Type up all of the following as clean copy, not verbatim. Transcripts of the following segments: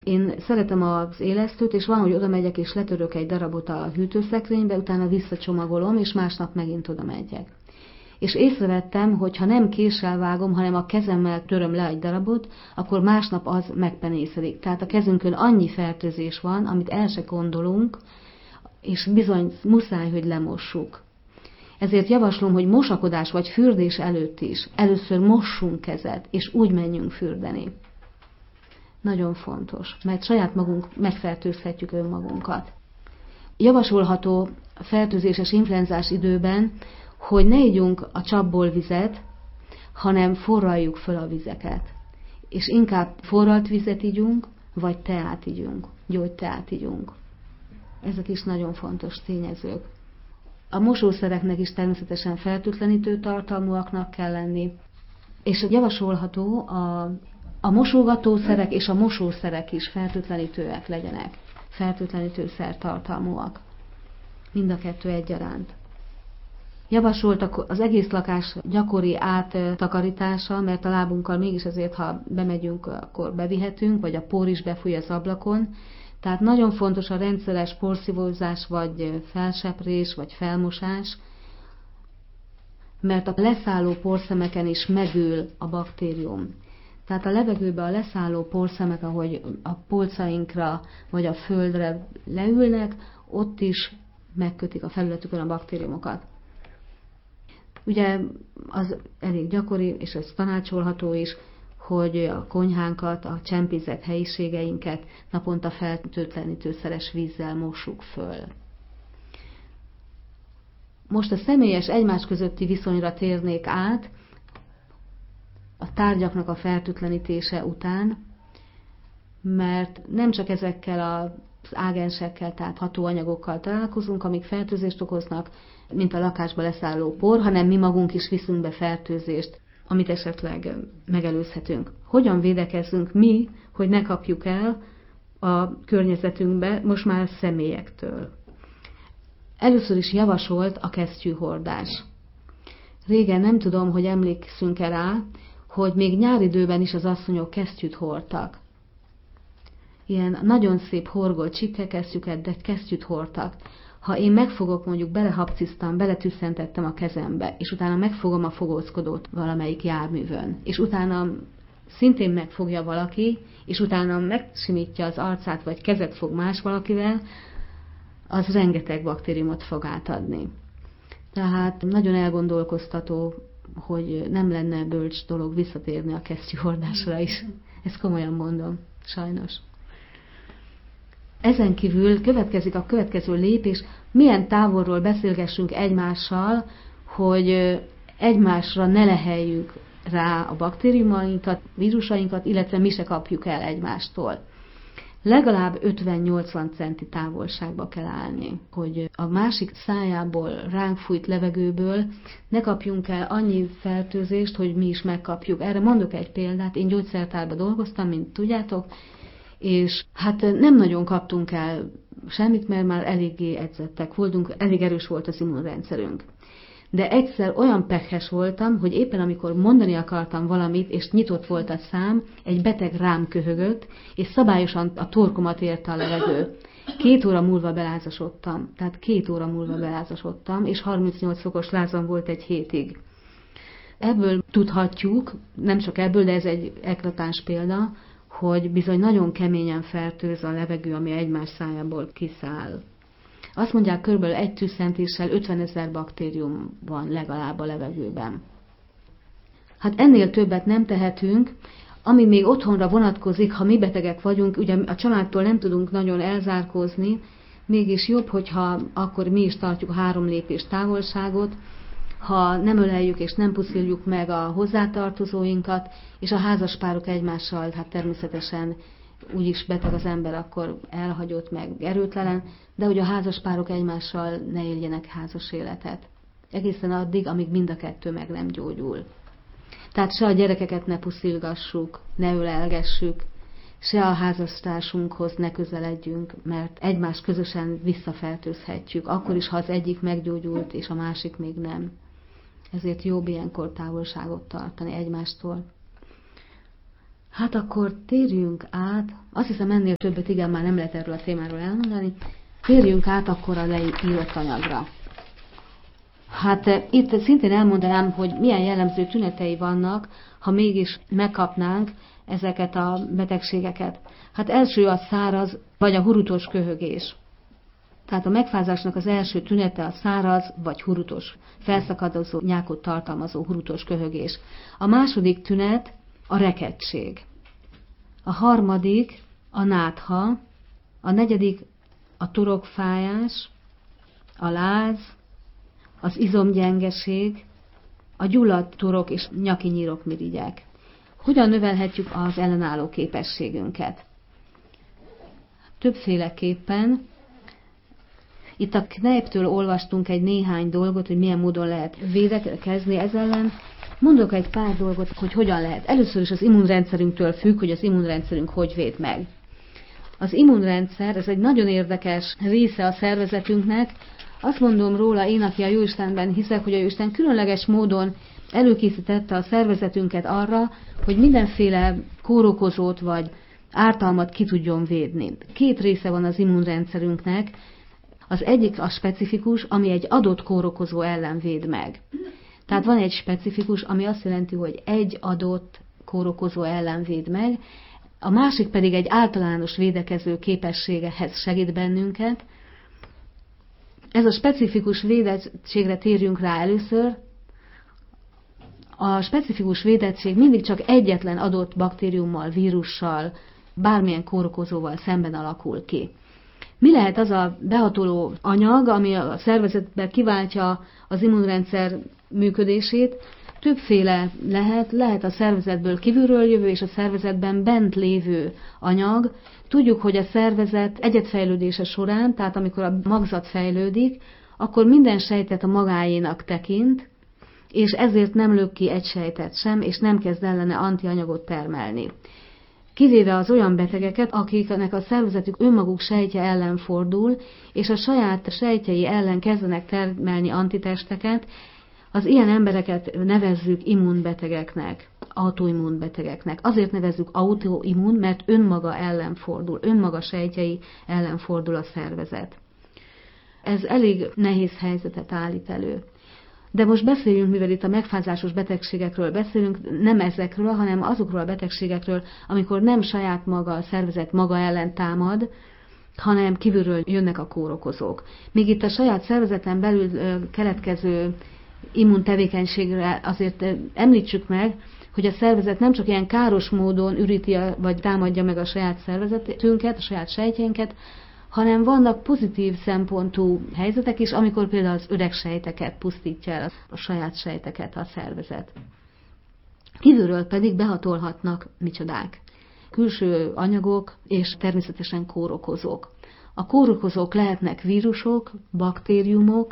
Én szeretem az élesztőt, és van, hogy oda megyek és letörök egy darabot a hűtőszekrénybe, utána visszacsomagolom, és másnap megint oda megyek. És észrevettem, hogy ha nem késsel vágom, hanem a kezemmel töröm le egy darabot, akkor másnap az megpenészedik. Tehát a kezünkön annyi fertőzés van, amit el se gondolunk, és bizony muszáj, hogy lemossuk. Ezért javaslom, hogy mosakodás vagy fürdés előtt is először mossunk kezet, és úgy menjünk fürdeni. Nagyon fontos, mert saját magunk megfertőzhetjük önmagunkat. Javasolható fertőzéses influenzás időben, hogy ne igyunk a csapból vizet, hanem forraljuk föl a vizeket. És inkább forralt vizet igyunk, vagy teát igyunk, gyógyteát igyunk. Ezek is nagyon fontos tényezők. A mosószereknek is természetesen fertőtlenítő tartalmúaknak kell lenni, és javasolható a mosogatószerek és a mosószerek is fertőtlenítőek legyenek, fertőtlenítőszer tartalmúak. Mind a kettő egyaránt. Javasoltak az egész lakás gyakori áttakarítása, mert a lábunkkal mégis azért, ha bemegyünk, akkor bevihetünk, vagy a pór is befúj az ablakon. Tehát nagyon fontos a rendszeres porszívózás, vagy felseprés, vagy felmosás, mert a leszálló porszemeken is megül a baktérium. Tehát a levegőbe a leszálló porszemek, ahogy a polcainkra vagy a földre leülnek, ott is megkötik a felületükön a baktériumokat. Ugye az elég gyakori, és ez tanácsolható is, hogy a konyhánkat, a csempézett helyiségeinket naponta fertőtlenítőszeres vízzel mossuk föl. Most a személyes egymás közötti viszonyra térnék át, a tárgyaknak a fertőtlenítése után, mert nem csak ezekkel az ágensekkel, tehát hatóanyagokkal találkozunk, amik fertőzést okoznak, mint a lakásba leszálló por, hanem mi magunk is viszünk be fertőzést, amit esetleg megelőzhetünk. Hogyan védekezzünk mi, hogy ne kapjuk el a környezetünkbe, most már személyektől? Először is javasolt a kesztyűhordás. Régen nem tudom, hogy emlékszünk-e rá, hogy még nyáridőben is az asszonyok kesztyűt hordtak. Ilyen nagyon szép horgolt csipkekesztyűket, de kesztyűt hordtak. Ha én megfogok, mondjuk belehapciztam, beletüsszentettem a kezembe, és utána megfogom a fogózkodót valamelyik járművön, és utána szintén megfogja valaki, és utána megsimítja az arcát, vagy kezet fog más valakivel, az rengeteg baktériumot fog átadni. Tehát nagyon elgondolkoztató, hogy nem lenne bölcs dolog visszatérni a kesztyűhordásra is. Ezt komolyan mondom, sajnos. Ezen kívül következik a következő lépés, milyen távolról beszélgessünk egymással, hogy egymásra ne leheljük rá a baktériumainkat, vírusainkat, illetve mi se kapjuk el egymástól. Legalább 50-80 centi távolságba kell állni, hogy a másik szájából ránk fújt levegőből ne kapjunk el annyi fertőzést, hogy mi is megkapjuk. Erre mondok egy példát, én gyógyszertárban dolgoztam, mint tudjátok, és hát nem nagyon kaptunk el semmit, mert már eléggé edzettek voltunk, elég erős volt az immunrendszerünk. De egyszer olyan pekhes voltam, hogy éppen amikor mondani akartam valamit, és nyitott volt a szám, egy beteg rám köhögött, és szabályosan a torkomat érte a levegő. 2 óra múlva belázasodtam, és 38 fokos lázam volt egy hétig. Ebből tudhatjuk, nem csak ebből, de ez egy eklatáns példa, hogy bizony nagyon keményen fertőz a levegő, ami egymás szájából kiszáll. Azt mondják, kb. Egy tüsszentéssel 50 000 baktérium van legalább a levegőben. Hát ennél többet nem tehetünk, ami még otthonra vonatkozik, ha mi betegek vagyunk, ugye a családtól nem tudunk nagyon elzárkózni, mégis jobb, hogyha akkor mi is tartjuk a 3 lépés távolságot, ha nem öleljük és nem pusziljuk meg a hozzátartozóinkat, és a házaspárok egymással, hát természetesen úgyis beteg az ember, akkor elhagyott meg erőtlen, de hogy a házaspárok egymással ne éljenek házas életet. Egészen addig, amíg mind a kettő meg nem gyógyul. Tehát se a gyerekeket ne puszilgassuk, ne ölelgessük, se a házastársunkhoz ne közeledjünk, mert egymást közösen visszafertőzhetjük, akkor is, ha az egyik meggyógyult, és a másik még nem. Ezért jobb ilyenkor távolságot tartani egymástól. Hát akkor térjünk át, azt hiszem ennél többet igen már nem lehet erről a témáról elmondani, térjünk át akkor a leírott anyagra. Hát itt szintén elmondanám, hogy milyen jellemző tünetei vannak, ha mégis megkapnánk ezeket a betegségeket. Hát első a száraz vagy a hurutos köhögés. Tehát a megfázásnak az első tünete a száraz vagy hurutos, felszakadozó nyákot tartalmazó hurutos köhögés. A második tünet a rekedtség. A harmadik a nátha, a negyedik a torokfájás, a láz, az izomgyengeség, a gyulladt torok és nyaki nyirokmirigyek. Hogyan növelhetjük az ellenálló képességünket? Többféleképpen. Itt a Kneipptől olvastunk egy néhány dolgot, hogy milyen módon lehet védekezni ez ellen. Mondok egy pár dolgot, hogy hogyan lehet. Először is az immunrendszerünktől függ, hogy az immunrendszerünk hogy véd meg. Az immunrendszer, ez egy nagyon érdekes része a szervezetünknek. Azt mondom róla én, aki a Jóistenben hiszek, hogy a Jóisten különleges módon előkészítette a szervezetünket arra, hogy mindenféle kórokozót vagy ártalmat ki tudjon védni. Két része van az immunrendszerünknek. Az egyik a specifikus, ami egy adott kórokozó ellen véd meg. Tehát van egy specifikus, ami azt jelenti, hogy egy adott kórokozó ellen véd meg, a másik pedig egy általános védekező képességehez segít bennünket. Ez a specifikus védettségre térjünk rá először. A specifikus védettség mindig csak egyetlen adott baktériummal, vírussal, bármilyen kórokozóval szemben alakul ki. Mi lehet az a behatoló anyag, ami a szervezetben kiváltja az immunrendszer működését? Többféle lehet a szervezetből kívülről jövő és a szervezetben bent lévő anyag. Tudjuk, hogy a szervezet egyedfejlődése során, tehát amikor a magzat fejlődik, akkor minden sejtet a magáénak tekint, és ezért nem lök ki egy sejtet sem, és nem kezd ellene antianyagot termelni. Kivéve az olyan betegeket, akiknek a szervezetük önmaguk sejtje ellen fordul, és a saját sejtjei ellen kezdenek termelni antitesteket, az ilyen embereket nevezzük immunbetegeknek, autoimmunbetegeknek. Azért nevezzük autoimmun, mert önmaga ellen fordul, önmaga sejtjei ellen fordul a szervezet. Ez elég nehéz helyzetet állít elő. De most beszéljünk, mivel itt a megfázásos betegségekről beszélünk, nem ezekről, hanem azokról a betegségekről, amikor nem saját maga a szervezet maga ellen támad, hanem kívülről jönnek a kórokozók. Míg itt a saját szervezeten belül keletkező immuntevékenységre azért említsük meg, hogy a szervezet nem csak ilyen káros módon üríti vagy támadja meg a saját szervezetünket, a saját sejtjeinket, hanem vannak pozitív szempontú helyzetek is, amikor például az öreg sejteket pusztítja el a saját sejteket a szervezet. Kívülről pedig behatolhatnak micsodák. Külső anyagok és természetesen kórokozók. A kórokozók lehetnek vírusok, baktériumok,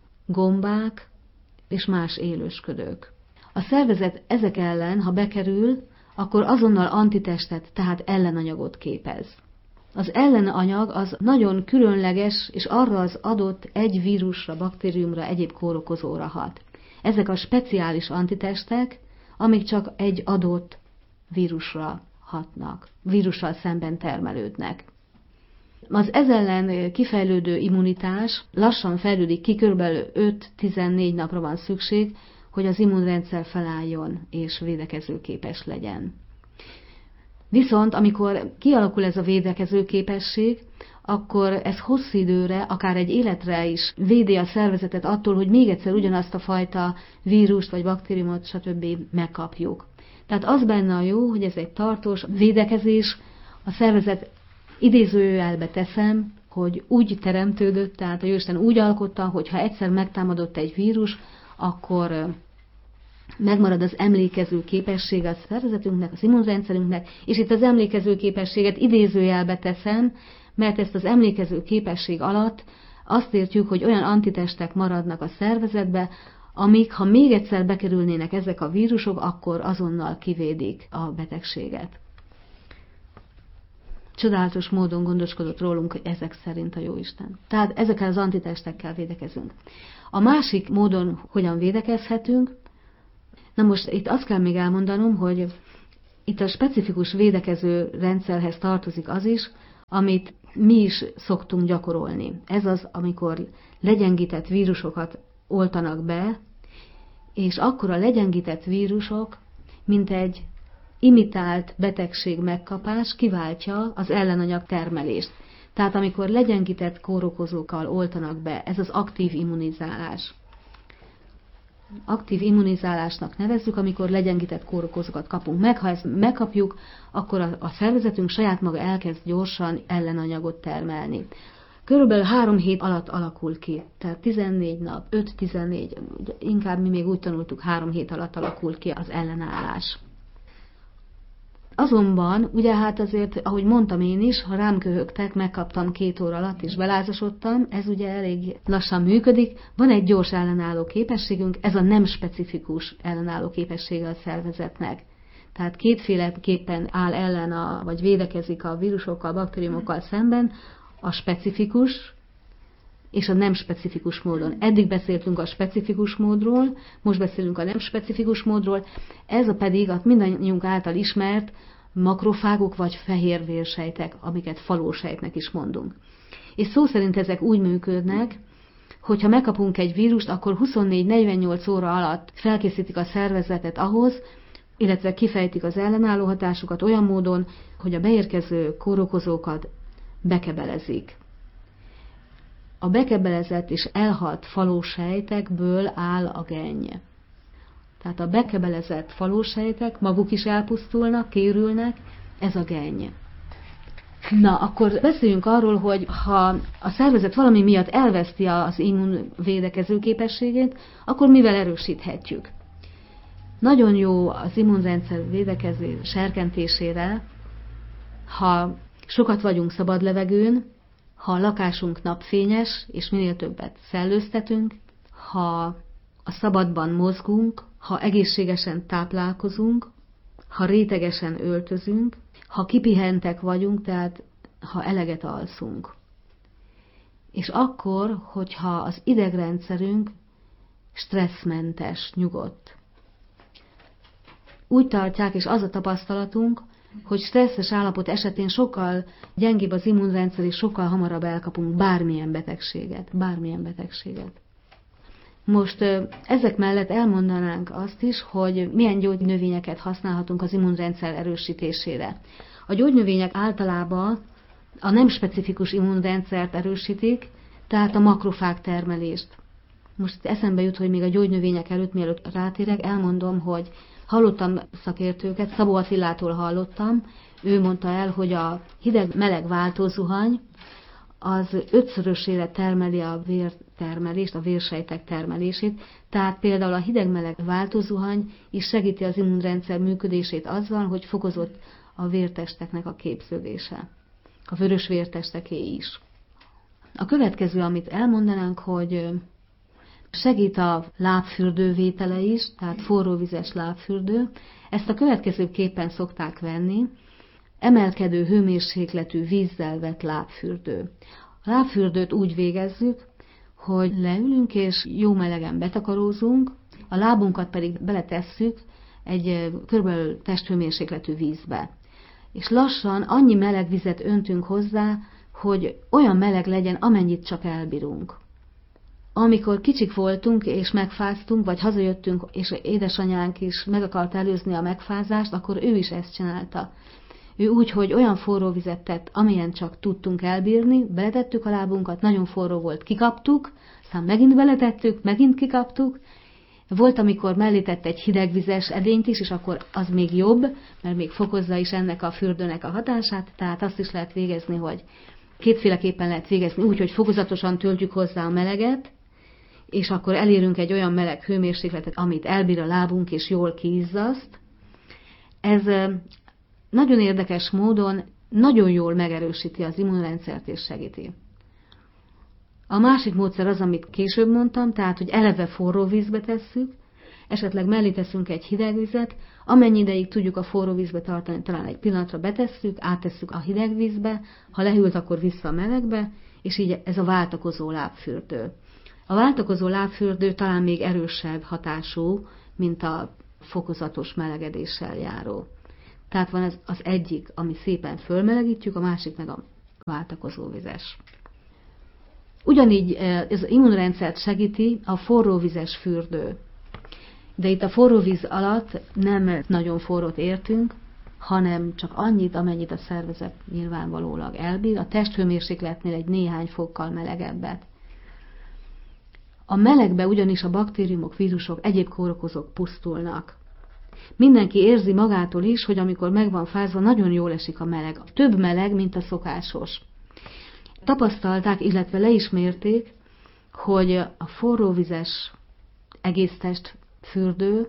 gombák és más élősködők. A szervezet ezek ellen, ha bekerül, akkor azonnal antitestet, tehát ellenanyagot képez. Az ellenanyag az nagyon különleges, és arra az adott egy vírusra, baktériumra, egyéb kórokozóra hat. Ezek a speciális antitestek, amik csak egy adott vírusra hatnak, vírussal szemben termelődnek. Az ez ellen kifejlődő immunitás lassan fejlődik ki, kb. 5-14 napra van szükség, hogy az immunrendszer felálljon és védekezőképes legyen. Viszont amikor kialakul ez a védekező képesség, akkor ez hosszú időre, akár egy életre is védi a szervezetet attól, hogy még egyszer ugyanazt a fajta vírust vagy baktériumot, stb. Megkapjuk. Tehát az benne a jó, hogy ez egy tartós védekezés, a szervezet idézőjelbe teszem, hogy úgy teremtődött, tehát a Jóisten úgy alkotta, hogy ha egyszer megtámadott egy vírus, akkor megmarad az emlékező képessége a szervezetünknek, az immunrendszerünknek, és itt az emlékező képességet idézőjelbe teszem, mert ezt az emlékező képesség alatt azt értjük, hogy olyan antitestek maradnak a szervezetbe, amik, ha még egyszer bekerülnének ezek a vírusok, akkor azonnal kivédik a betegséget. Csodálatos módon gondoskodott rólunk, hogy ezek szerint a Jóisten. Tehát ezekkel az antitestekkel védekezünk. A másik módon hogyan védekezhetünk? Na most itt azt kell még elmondanom, hogy Itt a specifikus védekező rendszerhez tartozik az is, amit mi is szoktunk gyakorolni. Ez az, amikor legyengített vírusokat oltanak be, és akkor a legyengített vírusok, mint egy imitált betegség megkapás kiváltja az ellenanyag termelést. Tehát amikor legyengített kórokozókkal oltanak be, ez az aktív immunizálás. Aktív immunizálásnak nevezzük, amikor legyengített kórokozókat kapunk meg. Ha ezt megkapjuk, akkor a szervezetünk saját maga elkezd gyorsan ellenanyagot termelni. Körülbelül 3 hét alatt alakul ki, tehát 14 nap, 5-14, inkább mi még úgy tanultuk, 3 hét alatt alakul ki az ellenállás. Azonban, ugye hát azért, ahogy mondtam én is, ha rám köhögtek, megkaptam 2 óra alatt és belázasodtam, ez ugye elég lassan működik. Van egy gyors ellenálló képességünk, ez a nem specifikus ellenálló képessége a szervezetnek. Tehát kétféleképpen áll ellen, vagy védekezik a vírusokkal, baktériumokkal szemben, a specifikus és a nem specifikus módon. Eddig beszéltünk a specifikus módról, most beszélünk a nem specifikus módról, ez a pedig a mindannyiunk által ismert makrofágok vagy fehér vérsejtek, amiket falósejtnek is mondunk. És szó szerint ezek úgy működnek, hogyha megkapunk egy vírust, akkor 24-48 óra alatt felkészítik a szervezetet ahhoz, illetve kifejtik az ellenálló hatásukat olyan módon, hogy a beérkező kórokozókat bekebelezik. A bekebelezett és elhalt falósejtekből áll a genny. Tehát a bekebelezett falósejtek maguk is elpusztulnak, kiürülnek, ez a genny. Na, akkor beszéljünk arról, hogy ha a szervezet valami miatt elveszti az immunvédekező képességét, akkor mivel erősíthetjük? Nagyon jó az immunrendszer védekező serkentésére, ha sokat vagyunk szabad levegőn, ha a lakásunk napfényes, és minél többet szellőztetünk, ha a szabadban mozgunk, ha egészségesen táplálkozunk, ha rétegesen öltözünk, ha kipihentek vagyunk, tehát ha eleget alszunk. És akkor, hogyha az idegrendszerünk stresszmentes, nyugodt. Úgy tartják, és az a tapasztalatunk, hogy stresszes állapot esetén sokkal gyengébb az immunrendszer, és sokkal hamarabb elkapunk bármilyen betegséget. Most ezek mellett elmondanánk azt is, hogy milyen gyógynövényeket használhatunk az immunrendszer erősítésére. A gyógynövények általában a nem specifikus immunrendszert erősítik, tehát a makrofág termelést. Most eszembe jut, hogy még a gyógynövények előtt, mielőtt rátérek, elmondom, hogy hallottam szakértőket, Szabó Attilától hallottam, ő mondta el, hogy a hideg-meleg váltózuhany az 5-szörösére termeli a vértermelést, a vérsejtek termelését, tehát például a hideg-meleg váltózuhany is segíti az immunrendszer működését azzal, hogy fokozott a vértesteknek a képződése. A vörös vértesteké is. A következő, amit elmondanánk, hogy segít a lábfürdő vétele is, tehát forróvizes lábfürdő. Ezt a következőképpen szokták venni, emelkedő hőmérsékletű vízzel vett lábfürdő. A lábfürdőt úgy végezzük, hogy leülünk és jó melegen betakarózunk, a lábunkat pedig beletesszük egy kb. Testhőmérsékletű vízbe. És lassan annyi meleg vizet öntünk hozzá, hogy olyan meleg legyen, amennyit csak elbírunk. Amikor kicsik voltunk és megfáztunk, vagy hazajöttünk, és édesanyánk is meg akart előzni a megfázást, akkor ő is ezt csinálta. Ő úgy, hogy olyan forró vizet tett, amilyen csak tudtunk elbírni, beletettük a lábunkat, nagyon forró volt, kikaptuk, aztán megint beletettük, megint kikaptuk. Volt, amikor mellé tett egy hidegvizes edényt is, és akkor az még jobb, mert még fokozza is ennek a fürdőnek a hatását, tehát azt is lehet végezni, hogy kétféleképpen lehet végezni, úgy, hogy fokozatosan töltjük hozzá a meleget, és akkor elérünk egy olyan meleg hőmérsékletet, amit elbír a lábunk, és jól kiizzaszt. Ez nagyon érdekes módon nagyon jól megerősíti az immunrendszert és segíti. A másik módszer az, amit később mondtam, tehát, hogy eleve forró vízbe tesszük, esetleg mellé teszünk egy hideg vizet, amennyi ideig tudjuk a forró vízbe tartani, talán egy pillanatra betesszük, áttesszük a hideg vízbe, ha lehűlt, akkor vissza a melegbe, és így ez a váltakozó lábfürdő. A váltakozó lábfürdő talán még erősebb hatású, mint a fokozatos melegedéssel járó. Tehát van az egyik, ami szépen fölmelegítjük, a másik meg a váltakozó vizes. Ugyanígy ez az immunrendszert segíti a forróvizes fürdő. De itt a forró víz alatt nem nagyon forrót értünk, hanem csak annyit, amennyit a szervezet nyilvánvalólag elbír, a testhőmérsékletnél egy néhány fokkal melegebbet. A melegbe ugyanis a baktériumok, vírusok, egyéb kórokozók pusztulnak. Mindenki érzi magától is, hogy amikor meg van fázva, nagyon jól esik a meleg. Több meleg, mint a szokásos. Tapasztalták, illetve le is mérték, hogy a forróvizes egész test fürdő,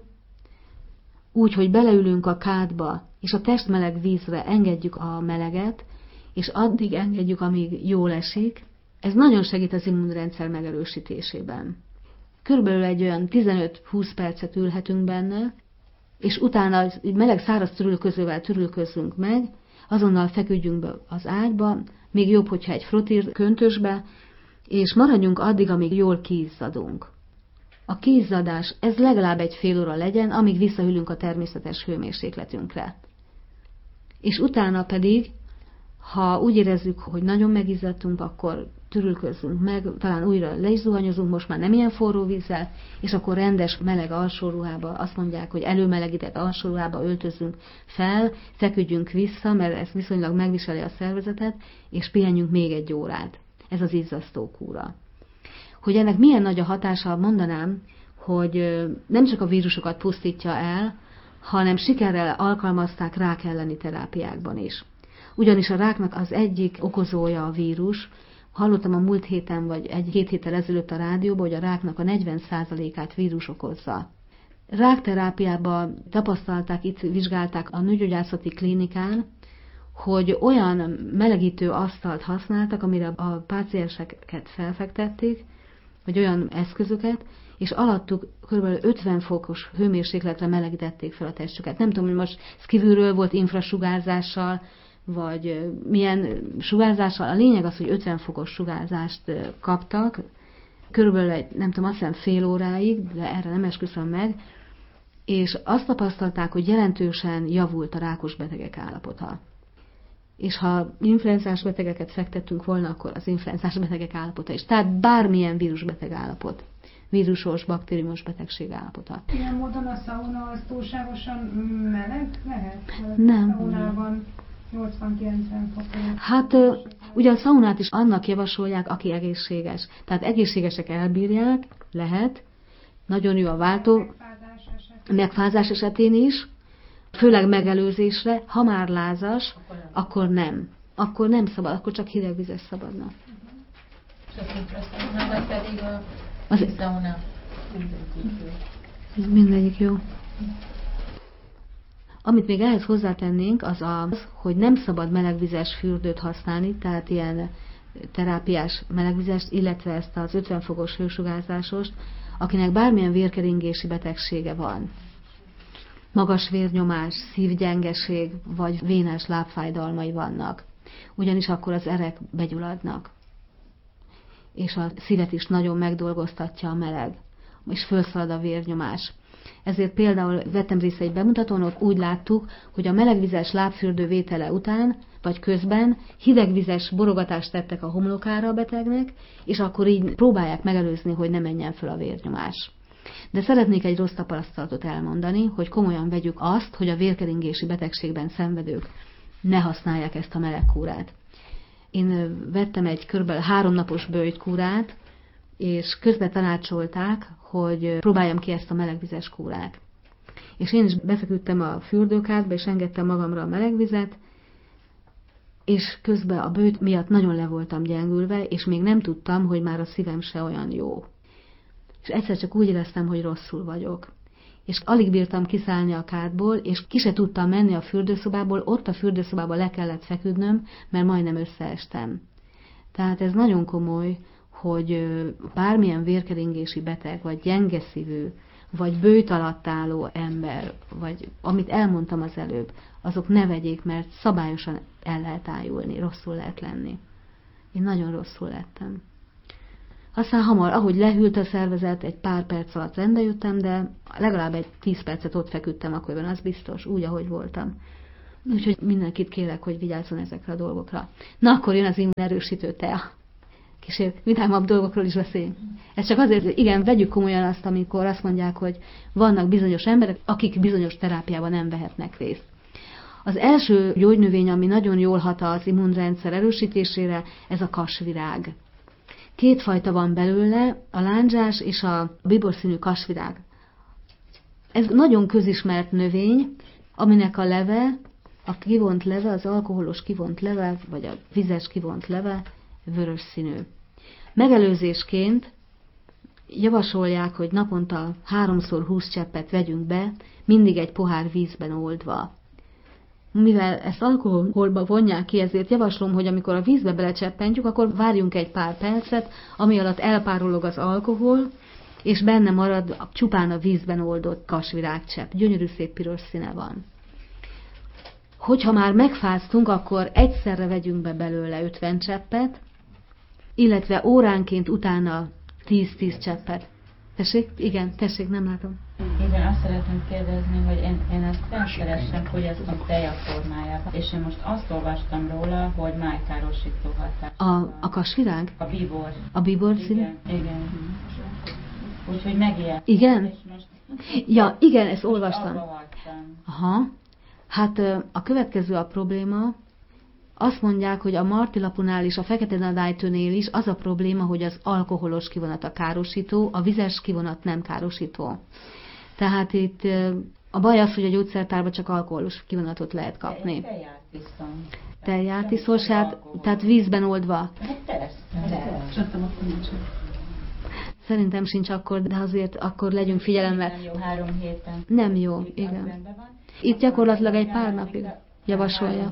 úgy, hogy beleülünk a kádba, és a testmeleg vízre engedjük a meleget, és addig engedjük, amíg jól esik, ez nagyon segít az immunrendszer megerősítésében. Körülbelül egy olyan 15-20 percet ülhetünk benne, és utána meleg száraz törülközővel törülközzünk meg, azonnal feküdjünk be az ágyba, még jobb, hogyha egy frottír köntösbe, és maradjunk addig, amíg jól kiizzadunk. A kiizzadás, ez legalább egy fél óra legyen, amíg visszahűlünk a természetes hőmérsékletünkre. És utána pedig, ha úgy érezzük, hogy nagyon megizzadtunk, akkor törülközzünk meg, talán újra le is zuhanyozunk, most már nem ilyen forró vízzel, és akkor rendes, meleg alsóruhába, azt mondják, hogy előmelegített alsóruhába öltözzünk fel, feküdjünk vissza, mert ez viszonylag megviseli a szervezetet, és pihenjünk még egy órát. Ez az izzasztó kúra. Hogy ennek milyen nagy a hatása, mondanám, hogy nem csak a vírusokat pusztítja el, hanem sikerrel alkalmazták rák elleni terápiákban is. Ugyanis a ráknak az egyik okozója a vírus. Hallottam a múlt héten, vagy egy-két héttel ezelőtt a rádióban, hogy a ráknak a 40%-át vírus okozza. Rákterápiában tapasztalták, itt vizsgálták a nőgyógyászati klinikán, hogy olyan melegítő asztalt használtak, amire a pácienseket felfektették, vagy olyan eszközöket, és alattuk kb. 50 fokos hőmérsékletre melegítették fel a testüket. Nem tudom, hogy most ez kívülről volt infrasugárzással, vagy milyen sugárzással. A lényeg az, hogy 50 fokos sugárzást kaptak, körülbelül nem tudom, azt hiszem fél óráig, de erre nem esküszöm meg, és azt tapasztalták, hogy jelentősen javult a rákos betegek állapota. És ha influenzás betegeket fektettünk volna, akkor az influenzás betegek állapota is. Tehát bármilyen vírusbeteg állapot. Vírusos, baktériumos betegség állapota. Ilyen módon a szauna az túlságosan meleg lehet? Nem. A szaunában 80-90 fokon. Hát ugye a szaunát is annak javasolják, aki egészséges. Tehát egészségesek elbírják, lehet, nagyon jó a váltó, megfázás esetén is, főleg megelőzésre, ha már lázas, akkor nem. Akkor nem szabad, akkor csak hideg vizes szabadna. És az infraszauna, vagy pedig a szauna? Mindegyik jó. Amit még ehhez hozzátennénk, az az, hogy nem szabad melegvizes fürdőt használni, tehát ilyen terápiás melegvizest, illetve ezt az 50 fokos hősugárzásost, akinek bármilyen vérkeringési betegsége van. Magas vérnyomás, szívgyengeség vagy vénás lábfájdalmai vannak. Ugyanis akkor az erek begyulladnak. És a szívet is nagyon megdolgoztatja a meleg, és fölszalad a vérnyomás. Ezért például vettem részt egy bemutatón, ott úgy láttuk, hogy a melegvizes lábfürdő vétele után, vagy közben hidegvizes borogatást tettek a homlokára a betegnek, és akkor így próbálják megelőzni, hogy ne menjen föl a vérnyomás. De szeretnék egy rossz tapasztalatot elmondani, hogy komolyan vegyük azt, hogy a vérkeringési betegségben szenvedők ne használják ezt a melegkúrát. Én vettem egy kb. 3 napos böjtkúrát, és közben tanácsolták, hogy próbáljam ki ezt a melegvizes kúrát. És én is befeküdtem a fürdőkádba, és engedtem magamra a melegvizet, és közben a böjt miatt nagyon le voltam gyengülve, és még nem tudtam, hogy már a szívem se olyan jó. És egyszer csak úgy éreztem, hogy rosszul vagyok. És alig bírtam kiszállni a kádból, és ki se tudtam menni a fürdőszobából, ott a fürdőszobába le kellett feküdnöm, mert majdnem összeestem. Tehát ez nagyon komoly, hogy bármilyen vérkeringési beteg, vagy gyenge szívű, vagy böjt alatt álló ember, vagy amit elmondtam az előbb, azok ne vegyék, mert szabályosan el lehet ájulni, rosszul lehet lenni. Én nagyon rosszul lettem. Aztán hamar, ahogy lehűlt a szervezet, egy pár perc alatt rendbe jöttem, de legalább egy 10 percet ott feküdtem a kölyben, az biztos, úgy, ahogy voltam. Úgyhogy mindenkit kérek, hogy vigyázzon ezekre a dolgokra. Na, akkor jön az immunerősítő tea. Kicsit vidámabb dolgokról is beszéljünk. Ez csak azért, igen, vegyük komolyan azt, amikor azt mondják, hogy vannak bizonyos emberek, akik bizonyos terápiában nem vehetnek részt. Az első gyógynövény, ami nagyon jól hat az immunrendszer erősítésére, ez a kasvirág. Két fajta van belőle, a lándzsás és a bíborszínű kasvirág. Ez nagyon közismert növény, aminek a leve, a kivont leve, az alkoholos kivont leve, vagy a vizes kivont leve vörös színű. Megelőzésként javasolják, hogy naponta 3x20 cseppet vegyünk be, mindig egy pohár vízben oldva. Mivel ezt alkoholba vonják ki, ezért javaslom, hogy amikor a vízbe belecseppentjük, akkor várjunk egy pár percet, ami alatt elpárolog az alkohol, és benne marad csupán a vízben oldott kasvirágcsepp. Gyönyörű szép piros színe van. Hogyha már megfáztunk, akkor egyszerre vegyünk be belőle 50 cseppet, illetve óránként utána 10-10 cseppet. Tessék? Igen, tessék, nem látom. Igen, azt szeretném kérdezni, hogy én ezt rendszeresen fogyasztom teja formájában, és én most azt olvastam róla, hogy májkárosító hatás. A kasvirág? A bíbor. A bíbor színű? Igen. Úgyhogy megijedtem. Igen? Ja, igen, ezt olvastam. Aha. Hát a következő a probléma. Azt mondják, hogy a martilapunál és a fekete nadálytőnél is az a probléma, hogy az alkoholos kivonat a károsító, a vizes kivonat nem károsító. Tehát itt a baj az, hogy a gyógyszertárban csak alkoholos kivonatot lehet kapni. Teját iszol, tehát vízben oldva. Szerintem sincs akkor, de azért akkor legyünk figyelembe. Nem jó 3 héten. Nem jó, igen. Itt gyakorlatilag egy pár napig javasolja.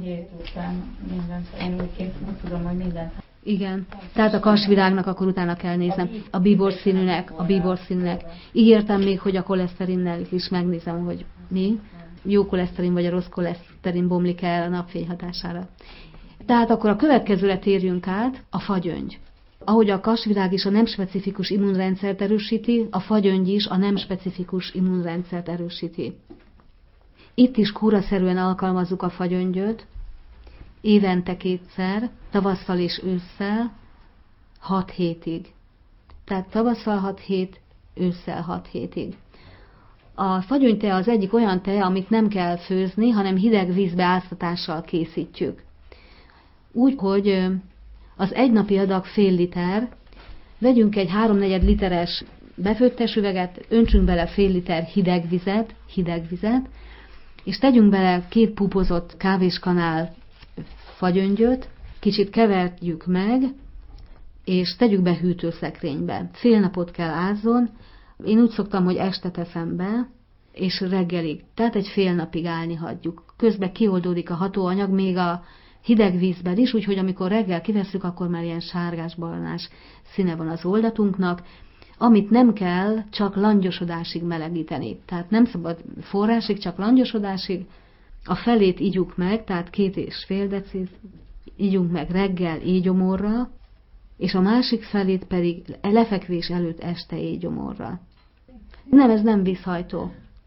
Én úgy tudom, hogy mindent. Igen, tehát a kasvirágnak akkor utána kell néznem. A bíborszínűnek. Ígértem még, hogy a koleszterinnel is megnézem, hogy mi. Jó koleszterin vagy a rossz koleszterin bomlik el a napfény hatására. Tehát akkor a következőre térjünk át, a fagyöngy. Ahogy a kasvirág is a nem specifikus immunrendszert erősíti, a fagyöngy is a nem specifikus immunrendszert erősíti. Itt is kúraszerűen alkalmazzuk a fagyöngyöt, évente 2-szer, tavasszal és ősszel, 6 hétig. Tehát tavasszal 6 hét, ősszel 6 hétig. A fagyöngytea az egyik olyan tea, amit nem kell főzni, hanem hideg vízbe áztatással készítjük. Úgy, hogy az egynapi adag fél liter, vegyünk egy 3/4 literes befőttes üveget, öntsünk bele fél liter hideg vizet, és tegyünk bele 2 pupozott kávéskanál fagyöngyöt, kicsit keverjük meg, és tegyük be hűtőszekrénybe. Fél napot kell ázzon, én úgy szoktam, hogy este teszem be, és reggelig, tehát egy fél napig állni hagyjuk. Közben kioldódik a hatóanyag, még a hideg vízben is, úgyhogy amikor reggel kivesszük, akkor már ilyen sárgás-barnás színe van az oldatunknak, amit nem kell csak langyosodásig melegíteni. Tehát nem szabad forrásig, csak langyosodásig. A felét igyuk meg, tehát 2,5 decit igyunk meg reggel éjgyomorra, és a másik felét pedig lefekvés előtt este éjgyomorra. Nem, ez nem vízhajtó.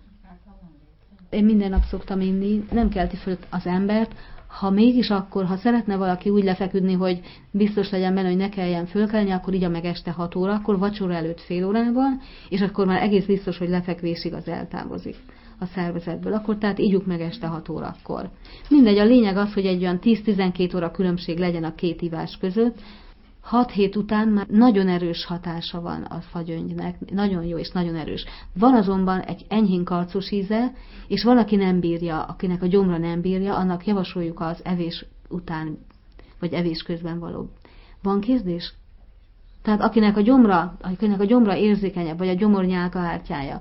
Én minden nap szoktam inni, nem kelti föl az embert, ha mégis akkor, ha szeretne valaki úgy lefeküdni, hogy biztos legyen benne, hogy ne kelljen fölkelni, akkor igya meg este 6 óra, akkor vacsora előtt fél órával, és akkor már egész biztos, hogy lefekvésig az eltávozik a szervezetből. Akkor tehát ígyuk meg este 6 órakor. Mindegy, a lényeg az, hogy egy olyan 10-12 óra különbség legyen a 2 ivás között. 6 hét után már nagyon erős hatása van a fagyöngynek, nagyon jó és nagyon erős. Van azonban egy enyhén karcos íze, és van, aki nem bírja, akinek a gyomra nem bírja, annak javasoljuk az evés után, vagy evés közben való. Van kérdés? Tehát akinek a gyomra érzékenyebb, vagy a gyomornyálkahártyája,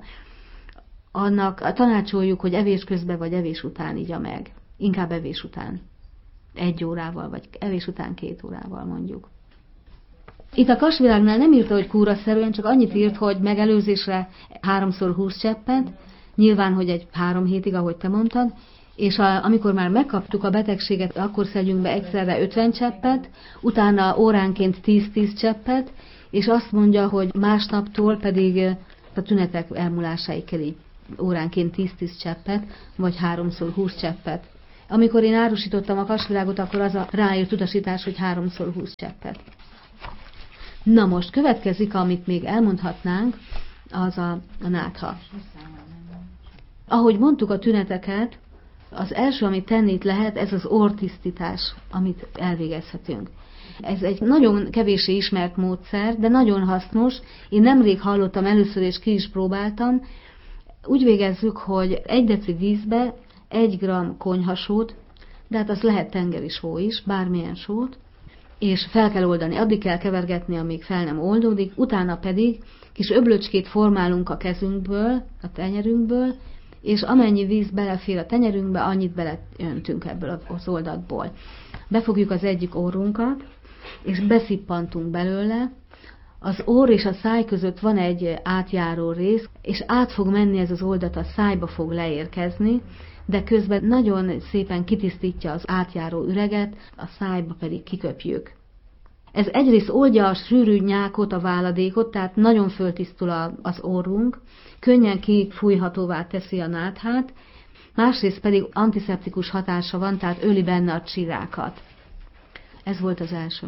annak tanácsoljuk, hogy evés közben vagy evés után igya meg. Inkább evés után. 1 órával, vagy evés után 2 órával mondjuk. Itt a kasvirágnál nem írta, hogy kúraszerűen, csak annyit írt, hogy megelőzésre 3x20 cseppet, nyilván, hogy egy 3 hétig, ahogy te mondtad, és amikor már megkaptuk a betegséget, akkor szedjünk be egyszerre 50 cseppet, utána óránként 10-10 cseppet, és azt mondja, hogy másnaptól pedig a tünetek elmúlásáig kell így óránként 10-10 cseppet, vagy 3x20 cseppet Amikor én árusítottam a kasvirágot, akkor az a ráírt utasítás, hogy 3x20 cseppet. Na most következik, amit még elmondhatnánk, az a nátha. Ahogy mondtuk a tüneteket, az első, amit tenni itt lehet, ez az orrtisztítás, amit elvégezhetünk. Ez egy nagyon kevéssé ismert módszer, de nagyon hasznos. Én nemrég hallottam először, és ki is próbáltam. Úgy végezzük, hogy 1 deci vízbe 1 g konyhasót, de hát az lehet tengeri só is, bármilyen sót, és fel kell oldani. Addig kell kevergetni, amíg fel nem oldódik, utána pedig kis öblöcskét formálunk a kezünkből, a tenyerünkből, és amennyi víz belefér a tenyerünkbe, annyit beleöntünk ebből az oldatból. Befogjuk az egyik orrunkat, és beszippantunk belőle. Az orr és a száj között van egy átjáró rész, és át fog menni ez az oldat, a szájba fog leérkezni, de közben nagyon szépen kitisztítja az átjáró üreget, a szájba pedig kiköpjük. Ez egyrészt oldja a sűrű nyákot, a váladékot, tehát nagyon föltisztul az orrunk, könnyen kifújhatóvá teszi a náthát, másrészt pedig antiszeptikus hatása van, tehát öli benne a csirákat. Ez volt az első.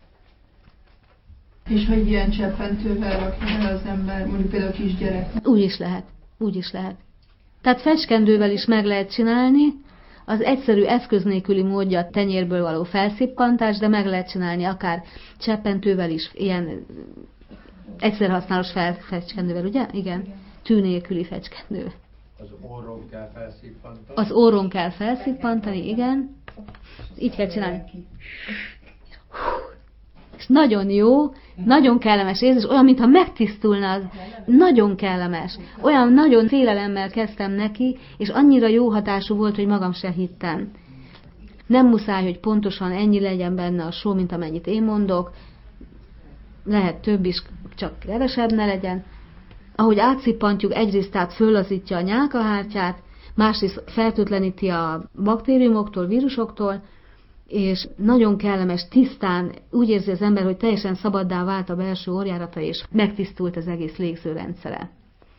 És ha egy ilyen cseppentővel rakja el az ember, mondjuk például a kisgyerek? Úgy is lehet. Tehát fecskendővel is meg lehet csinálni, az egyszerű eszköz nélküli módja a tenyérből való felszippantás, de meg lehet csinálni akár cseppentővel is, ilyen egyszerhasználos fecskendővel, ugye? Igen. Tű nélküli fecskendő. Az orron kell felszippantani? Az orron kell felszippantani, igen. Így kell csinálni. És nagyon jó, nagyon kellemes érzés, olyan, mintha megtisztulna, az nagyon kellemes. Olyan nagyon félelemmel kezdtem neki, és annyira jó hatású volt, hogy magam se hittem. Nem muszáj, hogy pontosan ennyi legyen benne a só, mint amennyit én mondok. Lehet több is, csak kevesebb ne legyen. Ahogy átszippantjuk, egyrészt tehát föllazítja a nyálkahártyát, másrészt fertőtleníti a baktériumoktól, vírusoktól, és nagyon kellemes, tisztán, úgy érzi az ember, hogy teljesen szabaddá vált a belső orrjárata, és megtisztult az egész légzőrendszere.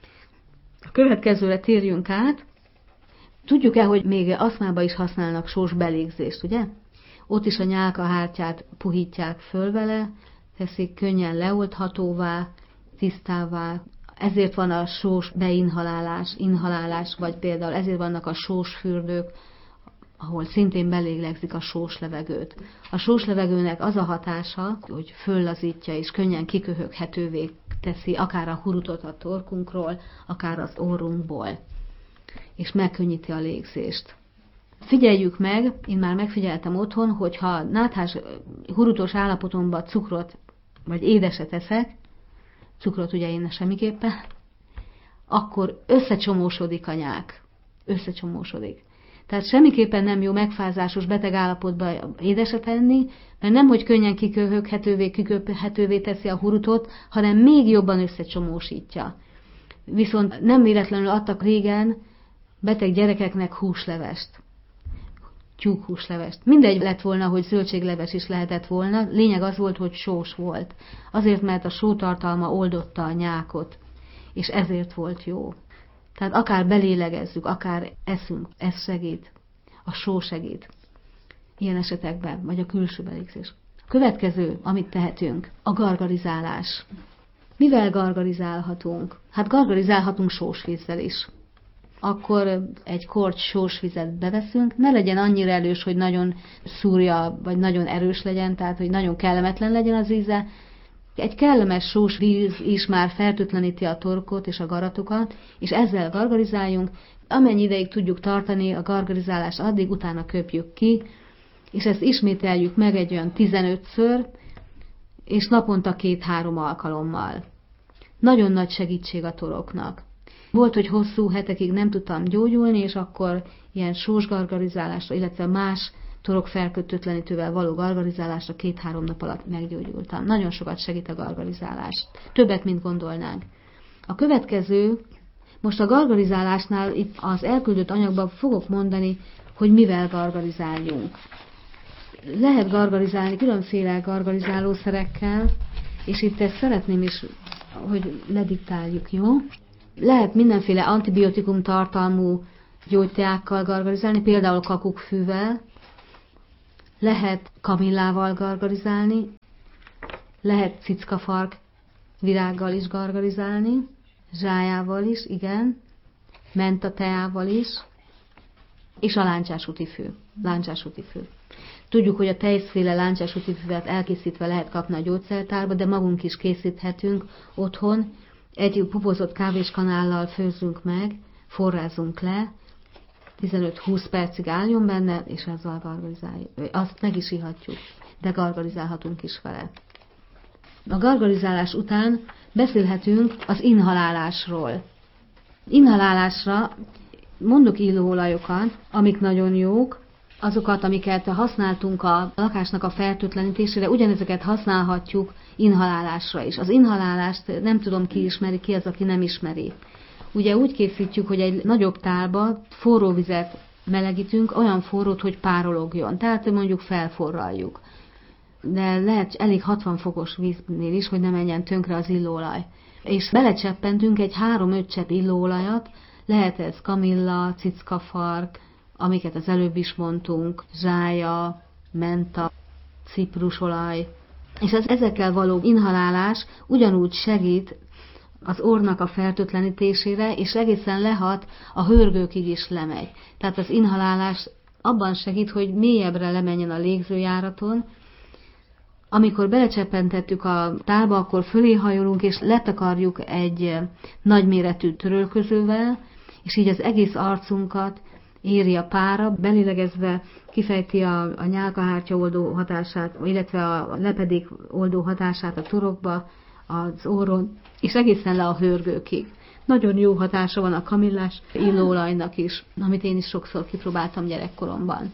A következőre térjünk át. Tudjuk-e, hogy még aszmába is használnak sós belégzést, ugye? Ott is a nyálkahártyát puhítják föl vele, teszik könnyen leoldhatóvá, tisztává. Ezért van a sós inhalálás, vagy például ezért vannak a sós fürdők, ahol szintén beléglegzik a sós levegőt. A sós levegőnek az a hatása, hogy föllazítja és könnyen kiköhöghetővé teszi akár a hurutot a torkunkról, akár az orrunkból, és megkönnyíti a légzést. Figyeljük meg, én már megfigyeltem otthon, hogyha náthás, hurutos állapotomban cukrot vagy édeset eszek, cukrot ugye én semmiképpen, akkor összecsomósodik a nyák. Összecsomósodik. Tehát semmiképpen nem jó megfázásos beteg állapotban édeset enni, mert nemhogy könnyen kiköphetővé teszi a hurutot, hanem még jobban összecsomósítja. Viszont nem véletlenül adtak régen beteg gyerekeknek húslevest, tyúkhúslevest. Mindegy lett volna, hogy zöldségleves is lehetett volna, lényeg az volt, hogy sós volt. Azért, mert a sótartalma oldotta a nyákot, és ezért volt jó. Tehát akár belélegezzük, akár eszünk, ez segít, a só segít. Ilyen esetekben, vagy a külső belégzés. A következő, amit tehetünk, a gargarizálás. Mivel gargarizálhatunk? Hát gargarizálhatunk sósvízzel is. Akkor egy korty sósvizet beveszünk, ne legyen annyira erős, hogy nagyon szúrja, vagy nagyon erős legyen, tehát hogy nagyon kellemetlen legyen az íze. Egy kellemes sós víz is már fertőtleníti a torkot és a garatokat, és ezzel gargarizáljunk. Amennyi ideig tudjuk tartani a gargarizálást, addig utána köpjük ki, és ezt ismételjük meg egy olyan 15-ször, és naponta 2-3 alkalommal. Nagyon nagy segítség a toroknak. Volt, hogy hosszú hetekig nem tudtam gyógyulni, és akkor ilyen sós gargarizálásra, illetve más torokfertőtlenítővel való gargarizálásra 2-3 nap alatt meggyógyultam. Nagyon sokat segít a gargarizálás. Többet, mint gondolnánk. A következő, most a gargarizálásnál itt az elküldött anyagban fogok mondani, hogy mivel gargarizáljunk. Lehet gargarizálni különféle gargarizálószerekkel, és itt ezt szeretném is, hogy lediktáljuk, jó? Lehet mindenféle antibiotikum tartalmú gyógyteákkal gargarizálni, például kakukkfűvel, lehet kamillával gargarizálni, lehet cickafark virággal is gargarizálni, zsájával is, igen, mentateával is, és a láncsásútifű. Tudjuk, hogy a tejszféle láncsásútifűvet elkészítve lehet kapni a gyógyszertárba, de magunk is készíthetünk otthon. Egy pupozott kávéskanállal főzzünk meg, forrázzunk le, 15-20 percig álljon benne, és azzal gargarizáljuk. Azt meg is ihatjuk, de gargarizálhatunk is vele. A gargarizálás után beszélhetünk az inhalálásról. Inhalálásra mondok illóolajokat, amik nagyon jók, azokat, amiket használtunk a lakásnak a fertőtlenítésére, ugyanezeket használhatjuk inhalálásra is. Az inhalálást nem tudom, ki ismeri, ki az, aki nem ismeri. Ugye úgy készítjük, hogy egy nagyobb tálba forró vizet melegítünk, olyan forrót, hogy párologjon, tehát mondjuk felforraljuk. De lehet elég 60 fokos víznél is, hogy ne menjen tönkre az illóolaj. És belecseppentünk egy 3-5 csepp illóolajat, lehet ez kamilla, cickafark, amiket az előbb is mondtunk, zsája, menta, ciprusolaj. És ezekkel való inhalálás ugyanúgy segít az orrnak a fertőtlenítésére, és egészen lehat, a hörgőkig is lemegy. Tehát az inhalálás abban segít, hogy mélyebbre lemenjen a légzőjáraton. Amikor belecseppentettük a tálba, akkor fölé hajolunk, és letakarjuk egy nagyméretű törölközővel, és így az egész arcunkat éri a pára, belélegezve kifejti a nyálkahártya oldó hatását, illetve a lepedék oldó hatását a torokba, az orron, és egészen le a hörgőkig. Nagyon jó hatása van a kamillás illóolajnak is, amit én is sokszor kipróbáltam gyerekkoromban.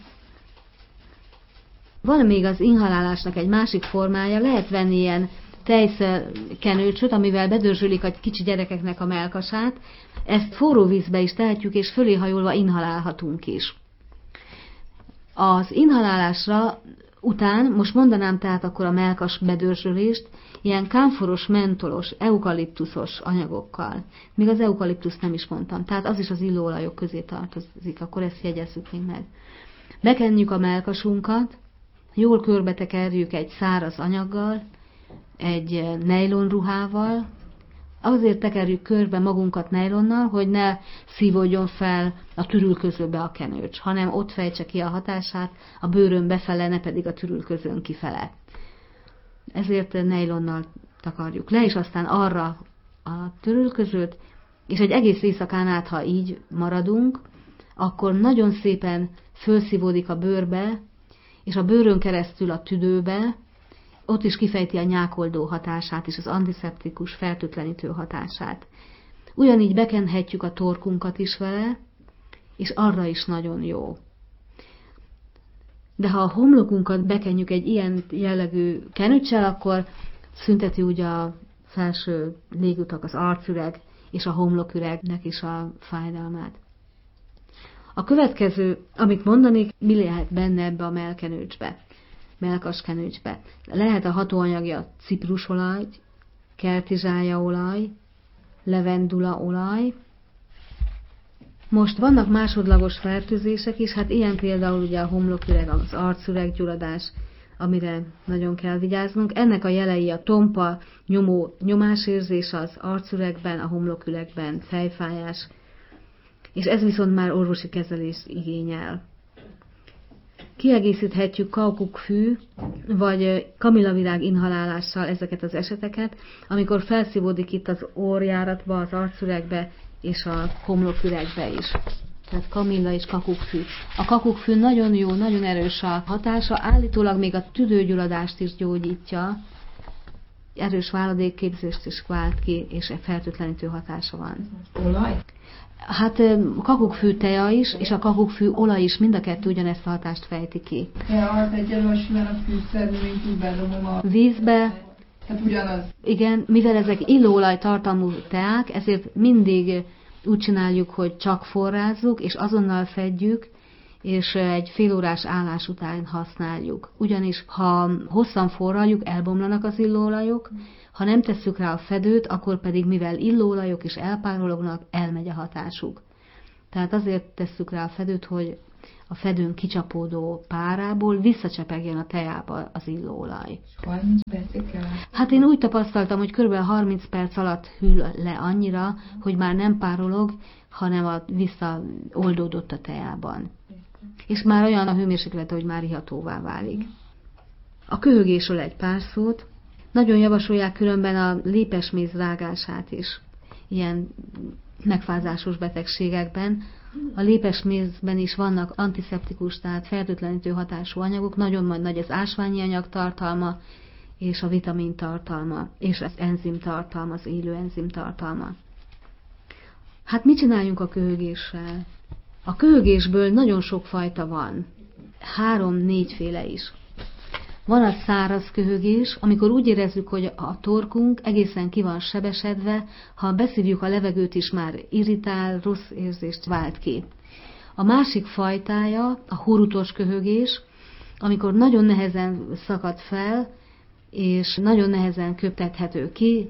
Van még az inhalálásnak egy másik formája, lehet venni ilyen tejszkenőcsöt, amivel bedörzsülik a kicsi gyerekeknek a mellkasát. Ezt forró vízbe is tehetjük, és fölé hajolva inhalálhatunk is. Az inhalálásra után, most mondanám tehát akkor a mellkas bedörzsölést, ilyen kámforos, mentolos, eukaliptuszos anyagokkal. Még az eukaliptuszt nem is mondtam, tehát az is az illóolajok közé tartozik, akkor ezt jegyezzük még meg. Bekenjük a mellkasunkat, jól körbetekerjük egy száraz anyaggal, egy nejlonruhával, azért tekerjük körbe magunkat nejlonnal, hogy ne szívódjon fel a türülközőbe a kenőcs, hanem ott fejtse ki a hatását, a bőrön befele, ne pedig a türülközőn kifele. Ezért nejlonnal takarjuk le, és aztán arra a türülközőt, és egy egész éjszakán át, ha így maradunk, akkor nagyon szépen fölszívódik a bőrbe, és a bőrön keresztül a tüdőbe, ott is kifejti a nyákoldó hatását és az antiszeptikus, fertőtlenítő hatását. Ugyanígy bekenhetjük a torkunkat is vele, és arra is nagyon jó. De ha a homlokunkat bekenjük egy ilyen jellegű kenőccsel, akkor szünteti ugye a felső légutak, az arcüreg és a homloküregnek is a fájdalmát. A következő, amit mondanék, mi lehet benne ebbe a mellkenőcsbe, mellkaskenőcsbe. Lehet a hatóanyagja ciprusolaj, kertizsályaolaj, levendulaolaj. Most vannak másodlagos fertőzések is, hát ilyen például ugye a homloküreg, az arcüreggyulladás, amire nagyon kell vigyáznunk. Ennek a jelei a tompa, nyomó nyomásérzés az arcüregben, a homloküregben, fejfájás, és ez viszont már orvosi kezelést igényel. Kiegészíthetjük kakukkfű vagy kamillavirág inhalálással ezeket az eseteket, amikor felszívódik itt az orrjáratba, az arcüregbe és a homloküregbe is. Tehát kamilla és kakukkfű. A kakukkfű nagyon jó, nagyon erős a hatása, állítólag még a tüdőgyulladást is gyógyítja, erős váladékképzést is vált ki, és fertőtlenítő hatása van. Olaj? Hát kakukkfű teja is, és a kakukkfű olaj is, mind a kettő ugyanezt a hatást fejti ki. Ja, egyelőre simán a fűszernövényt úgy bedobom a vízbe. Hát ugyanaz. Igen, mivel ezek illóolaj tartalmú teák, ezért mindig úgy csináljuk, hogy csak forrázzuk, és azonnal fedjük, és egy fél órás állás után használjuk. Ugyanis, ha hosszan forraljuk, elbomlanak az illóolajok, ha nem tesszük rá a fedőt, akkor pedig, mivel illóolajok is elpárolognak, elmegy a hatásuk. Tehát azért tesszük rá a fedőt, hogy a fedőn kicsapódó párából visszacsepegjen a tejába az illóolaj. 30 percig kell? Hát én úgy tapasztaltam, hogy kb. 30 perc alatt hűl le annyira, hogy már nem párolog, hanem visszaoldódott a tejában. És már olyan a hőmérséklete, hogy már ihatóvá válik. A köhögésről egy pár szót. Nagyon javasolják különben a lépesméz rágását is, ilyen megfázásos betegségekben. A lépesmézben is vannak antiszeptikus, tehát fertőtlenítő hatású anyagok, nagyon nagy az ásványi anyag tartalma, és a vitamin tartalma, és az enzim tartalma, az élő enzim tartalma. Hát mit csináljunk a köhögéssel? A köhögésből nagyon sok fajta van, 3-4 féle is. Van a száraz köhögés, amikor úgy érezzük, hogy a torkunk egészen ki van sebesedve, ha beszívjuk a levegőt is már irritál, rossz érzést vált ki. A másik fajtája a hurutos köhögés, amikor nagyon nehezen szakad fel, és nagyon nehezen köptethető ki.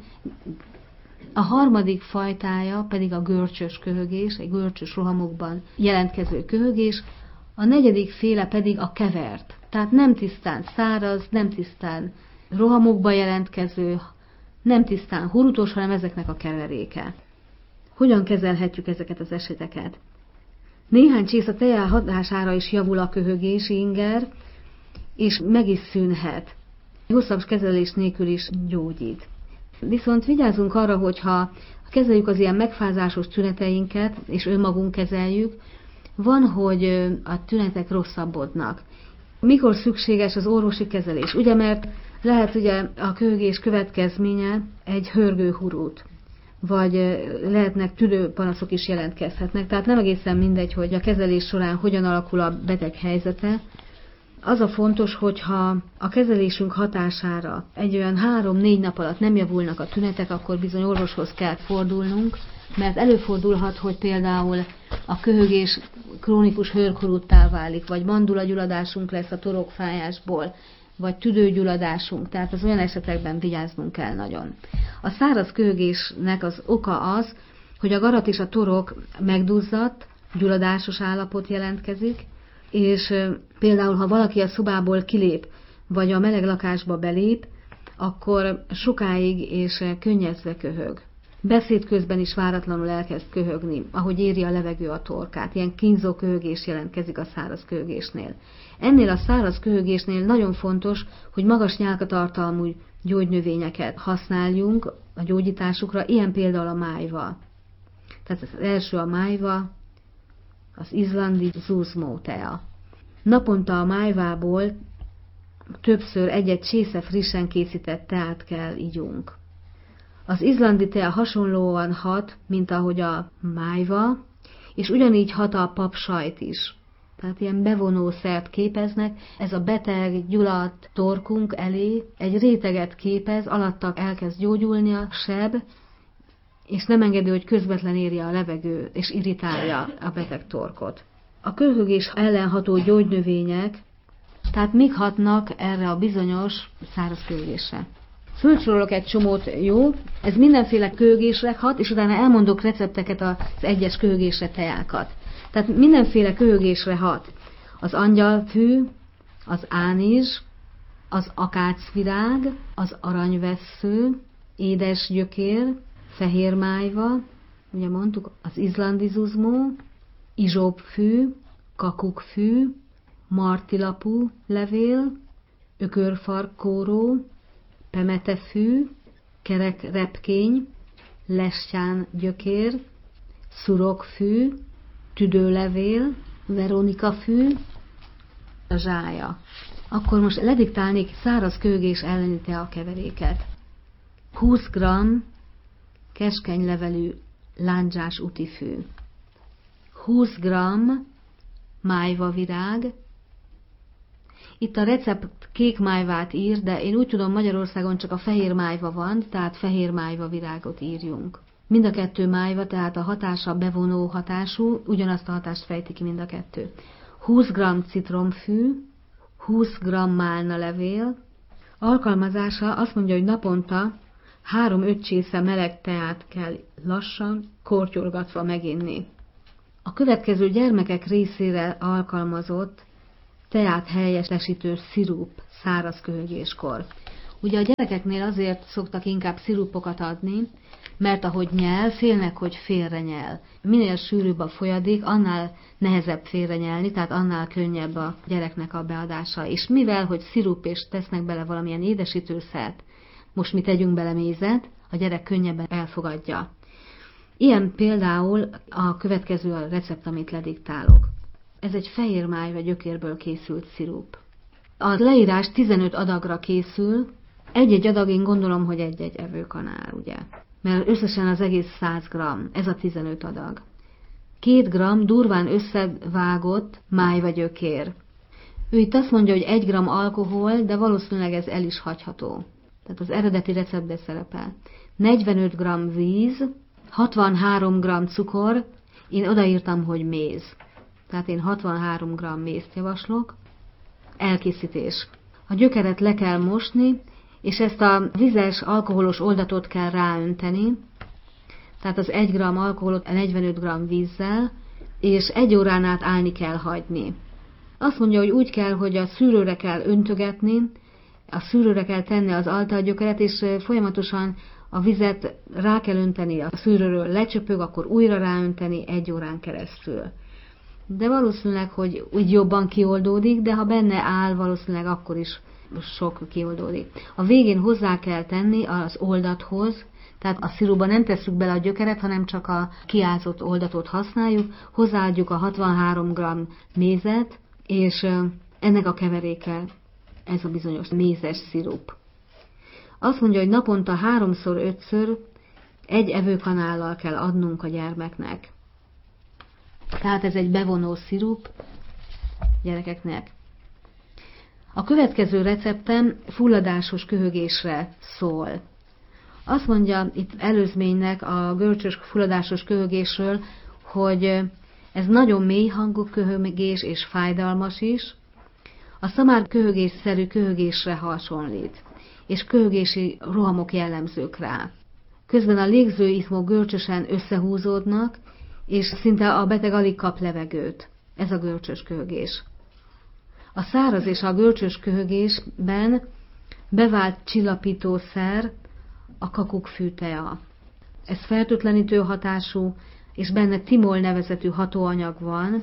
A harmadik fajtája pedig a görcsös köhögés, egy görcsös rohamokban jelentkező köhögés, a negyedik féle pedig a kevert. Tehát nem tisztán száraz, nem tisztán rohamokba jelentkező, nem tisztán hurutos, hanem ezeknek a keveréke. Hogyan kezelhetjük ezeket az eseteket? Néhány csésze tejá hatására is javul a köhögés, inger, és meg is szűnhet. Hosszabb kezelés nélkül is gyógyít. Viszont vigyázzunk arra, hogyha kezeljük az ilyen megfázásos tüneteinket, és önmagunk kezeljük, van, hogy a tünetek rosszabbodnak. Mikor szükséges az orvosi kezelés? Ugye, mert lehet ugye a köhögés következménye egy hörgőhurút, vagy lehetnek tüdőpanaszok is jelentkezhetnek, tehát nem egészen mindegy, hogy a kezelés során hogyan alakul a beteg helyzete. Az a fontos, hogyha a kezelésünk hatására egy olyan 3-4 nap alatt nem javulnak a tünetek, akkor bizony orvoshoz kell fordulnunk, mert előfordulhat, hogy például a köhögés krónikus hörghuruttá válik, vagy mandulagyulladásunk lesz a torokfájásból, vagy tüdőgyulladásunk, tehát az olyan esetekben vigyáznunk kell nagyon. A száraz köhögésnek az oka az, hogy a garat és a torok megduzzadt, gyulladásos állapot jelentkezik, és például, ha valaki a szobából kilép, vagy a meleg lakásba belép, akkor sokáig és könnyezve köhög. Beszéd közben is váratlanul elkezd köhögni, ahogy éri a levegő a torkát. Ilyen kínzó köhögés jelentkezik a száraz köhögésnél. Ennél a száraz köhögésnél nagyon fontos, hogy magas nyálkatartalmú gyógynövényeket használjunk a gyógyításukra, ilyen például a májva. Tehát az első a májva, az izlandi zuzmó tea. Naponta a májvából többször egy-egy csésze frissen készített teát kell igyunk. Az izlandi tea hasonlóan hat, mint ahogy a májva, és ugyanígy hat a papsajt is. Tehát ilyen bevonó szert képeznek, ez a beteg, gyulladt torkunk elé egy réteget képez, alatta elkezd gyógyulni a seb, és nem engedi, hogy közvetlen érje a levegő, és irritálja a beteg torkot. A köhögés ellen ható gyógynövények, tehát mik hatnak erre a bizonyos száraz köhögésre? Fölsorolok egy csomót, jó? Ez mindenféle köhögésre hat, és utána elmondok recepteket az egyes köhögésre teákat. Tehát mindenféle köhögésre hat. Az angyalfű, az ánizs, az akácvirág, az aranyvessző, édesgyökér, fehérmájva, ugye mondtuk, az izlandi zuzmó, izsóbfű, kakukkfű, martilapú levél, ökörfarkóró, pemetefű, kerekrepkény, lestyán gyökér, szurokfű, tüdőlevél, veronikafű, a zsája. Akkor most lediktálnék száraz köhögés elleni teakeveréket. 20 g keskeny levelű lándzsás utifű, 20 g májvavirág. Itt a recept kék májvát ír, de én úgy tudom, Magyarországon csak a fehér májva van, tehát fehér májva virágot írjunk. Mind a kettő májva, tehát a hatása bevonó hatású, ugyanazt a hatást fejti ki mind a kettő. 20 g citromfű, 20 g málnalevél. Alkalmazása azt mondja, hogy naponta 3-5 csésze meleg teát kell lassan, kortyolgatva meginni. A következő gyermekek részére alkalmazott teát helyettesítő szirup száraz köhögéskor. Ugye a gyerekeknél azért szoktak inkább szirupokat adni, mert ahogy nyel, félnek, hogy félrenyel. Minél sűrűbb a folyadék, annál nehezebb félrenyelni, tehát annál könnyebb a gyereknek a beadása. És mivel, hogy szirup és tesznek bele valamilyen édesítőszert, most mi tegyünk bele mézet, a gyerek könnyebben elfogadja. Ilyen például a következő a recept, amit lediktálok. Ez egy fehérmáj vagy gyökérből készült szirup. A leírás 15 adagra készül, egy-egy adag, én gondolom, hogy egy-egy evőkanál, ugye? Mert összesen az egész 100 g, ez a 15 adag. 2 g durván összevágott máj vagy gyökér. Ő itt azt mondja, hogy 1 g alkohol, de valószínűleg ez el is hagyható. Tehát az eredeti receptben szerepel. 45 g víz, 63 g cukor, én odaírtam, hogy méz. Tehát én 63 g mézt javaslok. Elkészítés. A gyökeret le kell mosni, és ezt a vizes, alkoholos oldatot kell ráönteni, tehát az 1 g alkoholot 45 g vízzel, és 1 órán át állni kell hagyni. Azt mondja, hogy úgy kell, hogy a szűrőre kell öntögetni, a szűrőre kell tenni az altagyökeret, és folyamatosan a vizet rá kell önteni, a szűrőről lecsöpög, akkor újra ráönteni 1 órán keresztül. De valószínűleg, hogy úgy jobban kioldódik, de ha benne áll, valószínűleg akkor is sok kioldódik. A végén hozzá kell tenni az oldathoz, tehát a szirupba nem tesszük bele a gyökeret, hanem csak a kiázott oldatot használjuk, hozzáadjuk a 63 g mézet, és ennek a keveréke ez a bizonyos mézes szirup. Azt mondja, hogy naponta 3-5-ször 1 evőkanállal kell adnunk a gyermeknek. Tehát ez egy bevonó szirup gyerekeknek. A következő receptem fulladásos köhögésre szól. Azt mondja itt előzménynek a görcsös fulladásos köhögésről, hogy ez nagyon mély hangú köhögés és fájdalmas is. A szamár köhögésszerű köhögésre hasonlít, és köhögési rohamok jellemzők rá. Közben a légzőizmok görcsösen összehúzódnak, és szinte a beteg alig kap levegőt. Ez a görcsös köhögés. A száraz és a görcsös köhögésben bevált csillapítószer a kakukkfű tea. Ez fertőtlenítő hatású, és benne timol nevezetű hatóanyag van,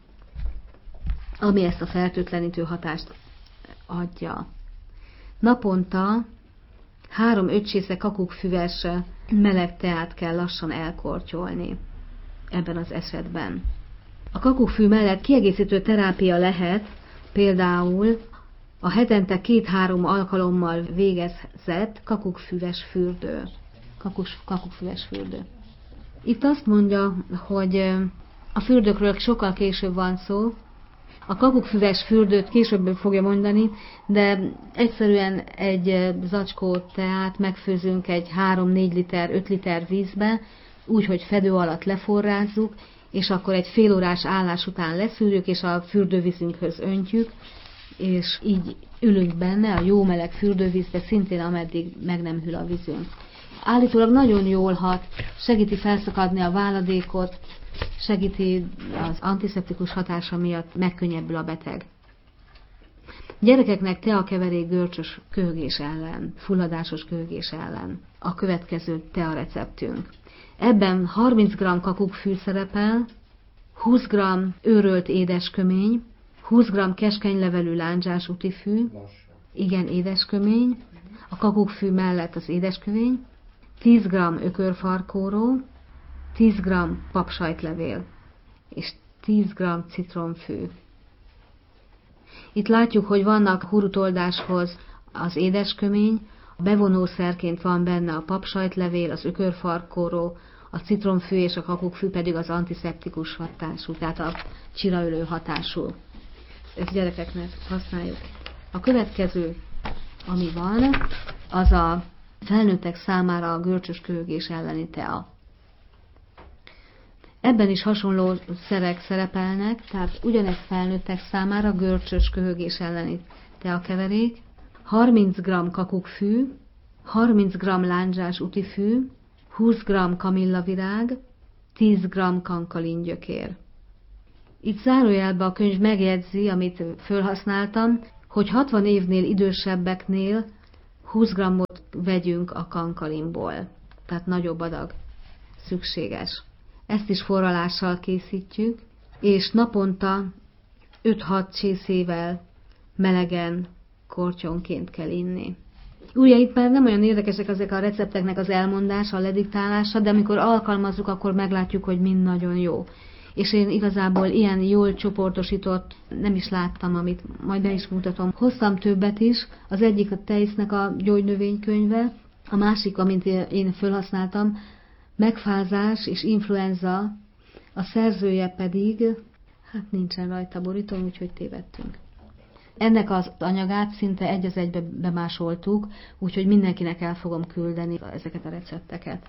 ami ezt a fertőtlenítő hatást adja. Naponta 3-5 csésze kakukkfüves meleg teát kell lassan elkortyolni ebben az esetben. A kakukkfű mellett kiegészítő terápia lehet például a hetente 2-3 alkalommal végezett kakukkfüves fürdő. Kakukkfüves fürdő. Itt azt mondja, hogy a fürdőkről sokkal később van szó. A kakukkfüves fürdőt később fogja mondani, de egyszerűen egy zacskó teát megfőzünk egy 3-4 liter, 5 liter vízbe, úgy, hogy fedő alatt leforrázzuk, és akkor egy fél órás állás után leszűrjük, és a fürdővízünkhöz öntjük, és így ülünk benne a jó meleg fürdővízbe, szintén ameddig meg nem hűl a vízünk. Állítólag nagyon jól hat, segíti felszakadni a váladékot, segíti az antiszeptikus hatása miatt, megkönnyebbül a beteg. Gyerekeknek teakeverék görcsös köhögés ellen, fulladásos köhögés ellen a következő tea receptünk. Ebben 30 g kakukkfű szerepel, 20 g őrölt édeskömény, 20 g keskenylevelű lándzsás utifű, igen, édeskömény, a kakukkfű mellett az édeskömény, 10 g ökörfarkóró, 10 g papsajtlevél és 10 g citromfű. Itt látjuk, hogy vannak hurutoldáshoz az édeskömény, a bevonószerként van benne a papsajtlevél, az ökörfarkóró, a citromfű és a kakukkfű pedig az antiszeptikus hatású, tehát a csiraölő hatású. Ezt gyerekeknek használjuk. A következő, ami van, az a felnőttek számára a görcsös köhögés elleni tea. Ebben is hasonló szerek szerepelnek, tehát ugyanez felnőttek számára görcsös köhögés elleni teakeverék, 30 g kakukkfű, 30 g lándzsás utifű, 20 g kamillavirág, 10 g kankalingyökér. Itt zárójelben a könyv megjegyzi, amit felhasználtam, hogy 60 évnél idősebbeknél 20 grammot vegyünk a kankalinból. Tehát nagyobb adag szükséges. Ezt is forralással készítjük, és naponta 5-6 csészével melegen kortyonként kell inni. Ugye itt már nem olyan érdekesek ezek a recepteknek az elmondása, a lediktálása, de amikor alkalmazzuk, akkor meglátjuk, hogy mind nagyon jó. És én igazából ilyen jól csoportosított nem is láttam, amit majd be is mutatom. Hoztam többet is, az egyik a Teisznek a gyógynövénykönyve, a másik, amit én felhasználtam, megfázás és influenza, a szerzője pedig, hát nincsen rajta borítón, úgyhogy tévedtünk. Ennek az anyagát szinte egy az egybe bemásoltuk, úgyhogy mindenkinek el fogom küldeni ezeket a recepteket.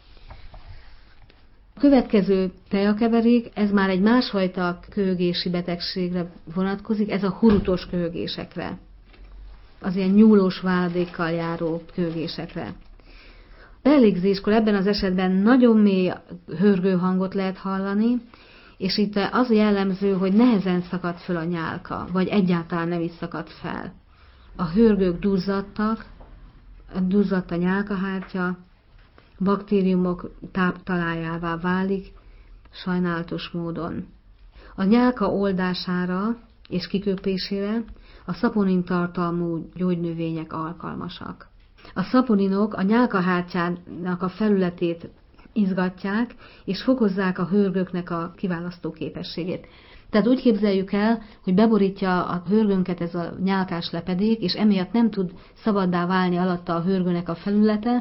A következő teakeverék, ez már egy másfajta köhögési betegségre vonatkozik, ez a hurutos köhögésekre. Az ilyen nyúlós váladékkal járó köhögésekre. Belégzéskor ebben az esetben nagyon mély hörgő hangot lehet hallani, és itt az jellemző, hogy nehezen szakad föl a nyálka, vagy egyáltalán nem is szakad fel. A hörgők duzzadtak, duzzadt a nyálkahártya, baktériumok táptalájává válik, sajnálatos módon. A nyálka oldására és kiköpésére a szaponin tartalmú gyógynövények alkalmasak. A szaponinok a nyálkahártyának a felületét izgatják, és fokozzák a hörgőknek a kiválasztó képességét. Tehát úgy képzeljük el, hogy beborítja a hörgőnket ez a nyálkás lepedék, és emiatt nem tud szabaddá válni alatta a hörgőnek a felülete,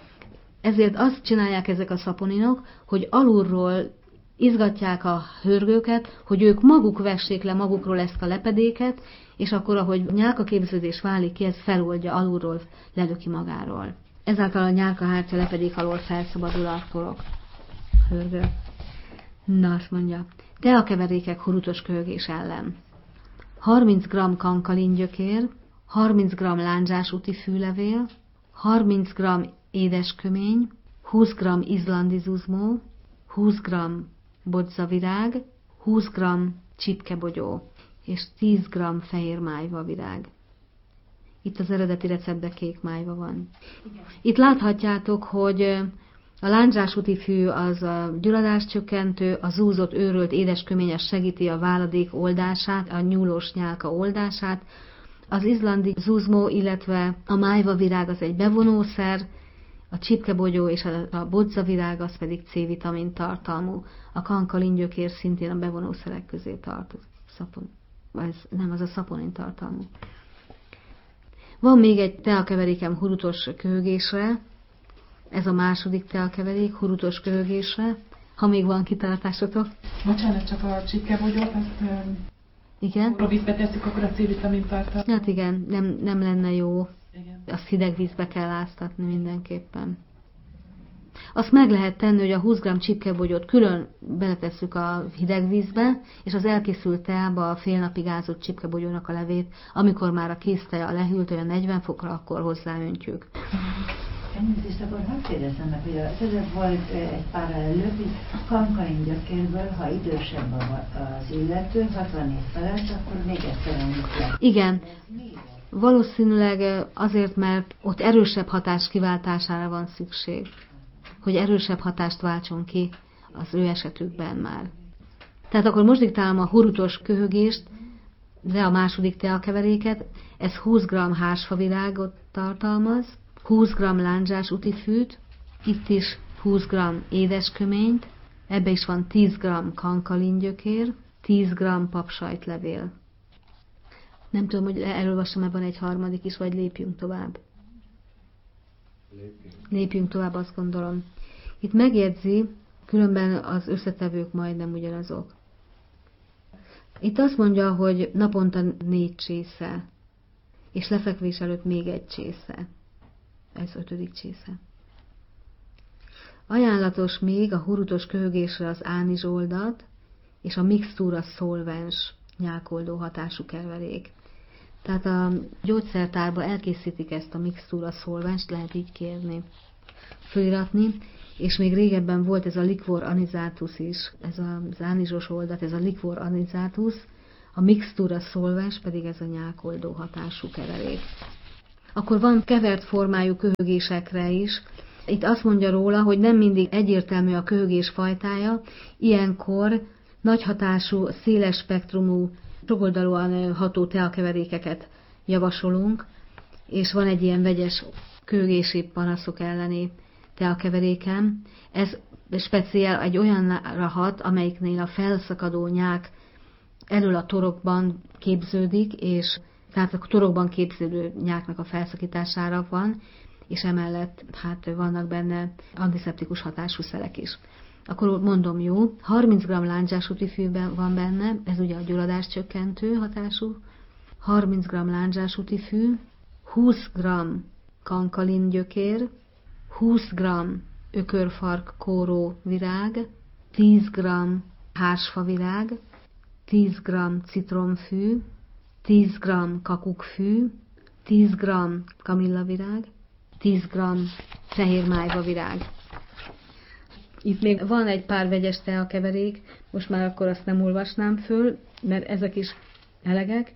ezért azt csinálják ezek a szaponinok, hogy alulról izgatják a hörgőket, hogy ők maguk vessék le magukról ezt a lepedéket, és akkor, ahogy nyálkaképződés válik ki, ez feloldja, alulról lelöki magáról. Ezáltal a nyálkahártya lepedék alól felszabadul a torok, hörgő. Na, azt mondja, teakeverékek hurutos köhögés ellen. 30 g kankalingyökér, 30 g lándzsás utifűlevél, 30 g édeskömény, 20 g izlandi zuzmó, 20 g bodzavirág, 20 g csipkebogyó és 10 g fehér májvavirág. Itt az eredeti receptben kék májva van. Itt láthatjátok, hogy a lándzsás utifű az a gyulladáscsökkentő, a zúzott őrölt édesköményes segíti a váladék oldását, a nyúlós nyálka oldását, az izlandi zuzmó, illetve a májvavirág az egy bevonószer, a csipkebogyó és a bodzavirág az pedig C-vitamin tartalmú. A kankalingyökér szintén a bevonószerek közé tartozik. Az a szaponin tartalmú. Van még egy teakeverékem hurutos köhögésre, ez a második teakeverék hurutos köhögésre, ha még van kitartásotok. Bocsánat, csak a csipkebogyót, azt igen? a vízbe tesszük, akkor a C-vitamin tartalma. Hát igen, nem lenne jó. Igen. Azt hideg vízbe kell áztatni mindenképpen. Azt meg lehet tenni, hogy a 20 g csipkebogyót külön beletesszük a hideg vízbe, és az elkészült teába a fél napig ázott csipkebogyónak a levét, amikor már a kész tea lehűlt olyan 40 fokra, akkor hozzáöntjük. Elnézést, akkor hadd kérdezzem meg, hogy az előbb volt egy pár előbb, kankalingyökérből, ha idősebb az illető, 60 év felett, akkor még egyszer annyit lehet. Igen. Valószínűleg azért, mert ott erősebb hatás kiváltására van szükség, hogy erősebb hatást váltson ki az ő esetükben már. Tehát akkor most diktálom a hurutos köhögést, de a második teakeveréket, ez 20 g hársfavirágot tartalmaz, 20 g lándzsás utifűt, itt is 20 g édesköményt, ebbe is van 10 g kankalingyökér, 10 g papsajtlevél. Nem tudom, hogy elolvasom ebben egy harmadik is, vagy lépjünk tovább. Lépjünk tovább, azt gondolom. Itt megjegyzi, különben az összetevők majdnem ugyanazok. Itt azt mondja, hogy naponta 4 csésze, és lefekvés előtt még 1 csésze. Ez 5. csésze. Ajánlatos még a hurutos köhögésre az ánizsoldat és a mixtúra szolvens nyálkoldó hatású keverék. Tehát a gyógyszertárban elkészítik ezt a mixtúra szolvenst, lehet így kérni. feliratni, és még régebben volt ez a liquor anizatus is, ez az ánizsos oldat, ez a liquor anizatus, a mixtura solvens pedig ez a nyákoldó hatású keverék. Akkor van kevert formájú köhögésekre is. Itt azt mondja róla, hogy nem mindig egyértelmű a köhögés fajtája, ilyenkor nagy hatású, széles spektrumú, sokoldalúan ható teakeverékeket javasolunk, és van egy ilyen vegyes köhögési panaszok elleni teakeverékem. Ez speciál egy olyanra hat, amelyiknél a felszakadó nyák elől a torokban képződik, és tehát a torokban képződő nyáknak a felszakítására van, és emellett vannak benne antiszeptikus hatású szerek is. Akkor mondom, jó, 30 g lándzsásúti fűben van benne, ez ugye a gyulladás csökkentő hatású, 30 g lándzsásúti fű, 20 g kankalin gyökér, 20 g ökörfark kóró virág, 10 g hársfa virág, 10 g citromfű, 10 g kakukkfű, 10 g kamillavirág, 10 g fehérmájva virág. Itt még van egy pár vegyes teakeverék, most már akkor azt nem olvasnám föl, mert ezek is elegek.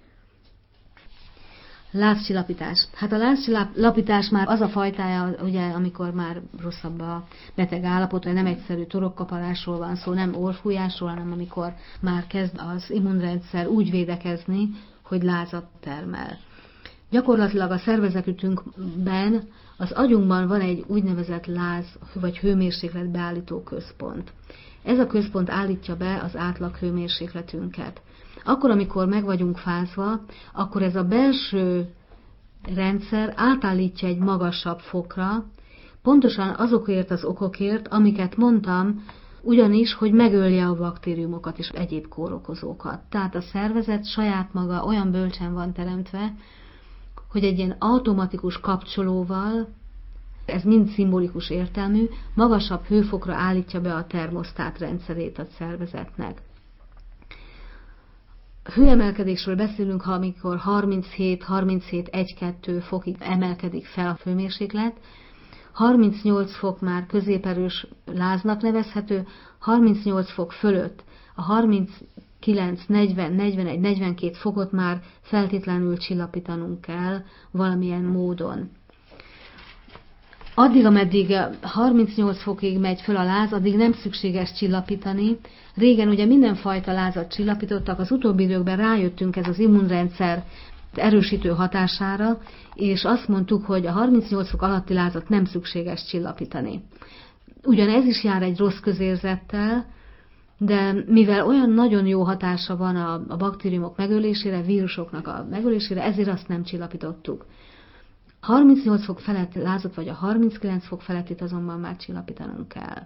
Lázcsillapítás. Hát a lázcsillapítás már az a fajtája, ugye, amikor már rosszabb a beteg állapot, vagy nem egyszerű torokkaparásról van szó, nem orrfújásról, hanem amikor már kezd az immunrendszer úgy védekezni, hogy lázat termel. Gyakorlatilag a szervezetünkben, az agyunkban van egy úgynevezett láz vagy hőmérséklet beállító központ. Ez a központ állítja be az átlag hőmérsékletünket. Akkor, amikor meg vagyunk fázva, akkor ez a belső rendszer átállítja egy magasabb fokra, pontosan azokért az okokért, amiket mondtam, ugyanis, hogy megölje a baktériumokat és egyéb kórokozókat. Tehát a szervezet saját maga olyan bölcsen van teremtve, hogy egy ilyen automatikus kapcsolóval, ez mind szimbolikus értelmű, magasabb hőfokra állítja be a termosztát rendszerét a szervezetnek. Hőemelkedésről beszélünk, ha amikor 37-1-2 fokig emelkedik fel a hőmérséklet, 38 fok már középerős láznak nevezhető, 38 fok fölött a 39, 40, 41, 42 fokot már feltétlenül csillapítanunk kell valamilyen módon. Addig, ameddig 38 fokig megy föl a láz, addig nem szükséges csillapítani. Régen ugye mindenfajta lázat csillapítottak, az utóbbi időkben rájöttünk ez az immunrendszer erősítő hatására, és azt mondtuk, hogy a 38 fok alatti lázat nem szükséges csillapítani. Ugyan ez is jár egy rossz közérzettel, de mivel olyan nagyon jó hatása van a baktériumok megölésére, vírusoknak a megölésére, ezért azt nem csillapítottuk. 38 fok felett lázat, vagy a 39 fok felett itt azonban már csillapítanunk kell.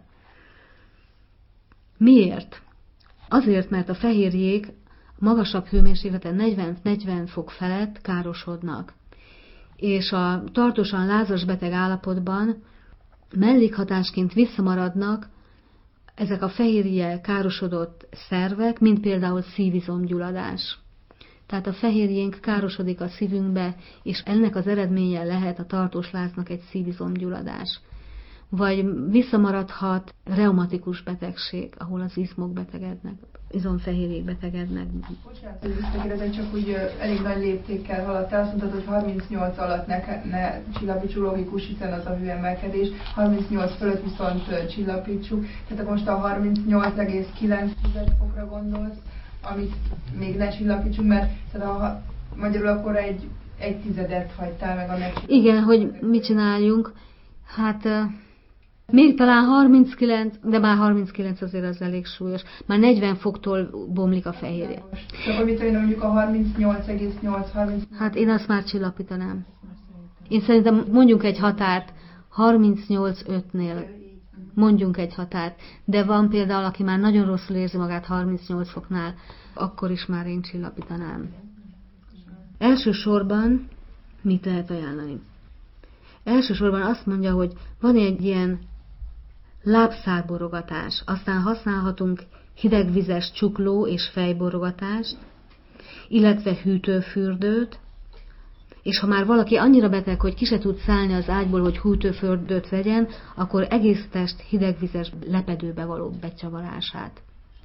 Miért? Azért, mert a fehérjék magasabb hőmérsékleten 40 fok felett károsodnak. És a tartósan lázas beteg állapotban mellékhatásként visszamaradnak ezek a fehérje károsodott szervek, mint például szívizomgyulladás. Tehát a fehérjénk károsodik a szívünkbe, és ennek az eredménye lehet a tartós láznak egy szívizomgyulladás. Vagy visszamaradhat reumatikus betegség, ahol az izmok betegednek, izomfehérjék betegednek. Bocsánat, hogy visszakérdezek, csak úgy elég nagy léptékkel haladtál. Azt mondtad, hogy 38 alatt ne csillapítsuk, logikus, hiszen az a hőemelkedés. 38 fölött viszont csillapítsuk. Tehát most a 38,9 fokra gondolsz, amit még ne csillapítsunk, mert magyarul akkor egy tizedet hagytál meg a megcsillapításra. Igen, hogy mit csináljunk? Hát még talán 39, de már 39 azért az elég súlyos. Már 40 foktól bomlik a fehérje. Akkor mit mondjuk a 38,8-38? Hát én azt már csillapítanám. Én szerintem mondjunk egy határt 38,5-nél. Mondjunk egy határt. De van például, aki már nagyon rosszul érzi magát 38 foknál, akkor is már én csillapítanám. Elsősorban mit lehet ajánlani? Elsősorban azt mondja, hogy van egy ilyen lábszárborogatás, aztán használhatunk hidegvizes csukló és fejborogatást, illetve hűtőfürdőt, És ha már valaki annyira beteg, hogy ki se tud szállni az ágyból, hogy hűtőfürdőt vegyen, akkor egész test hidegvizes lepedőbe való becsavarását.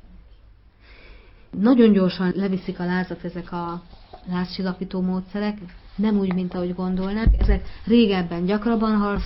Nagyon gyorsan leviszik a lázat ezek a lázcsillapító módszerek, nem úgy, mint ahogy gondolnák. Ezek régebben gyakrabban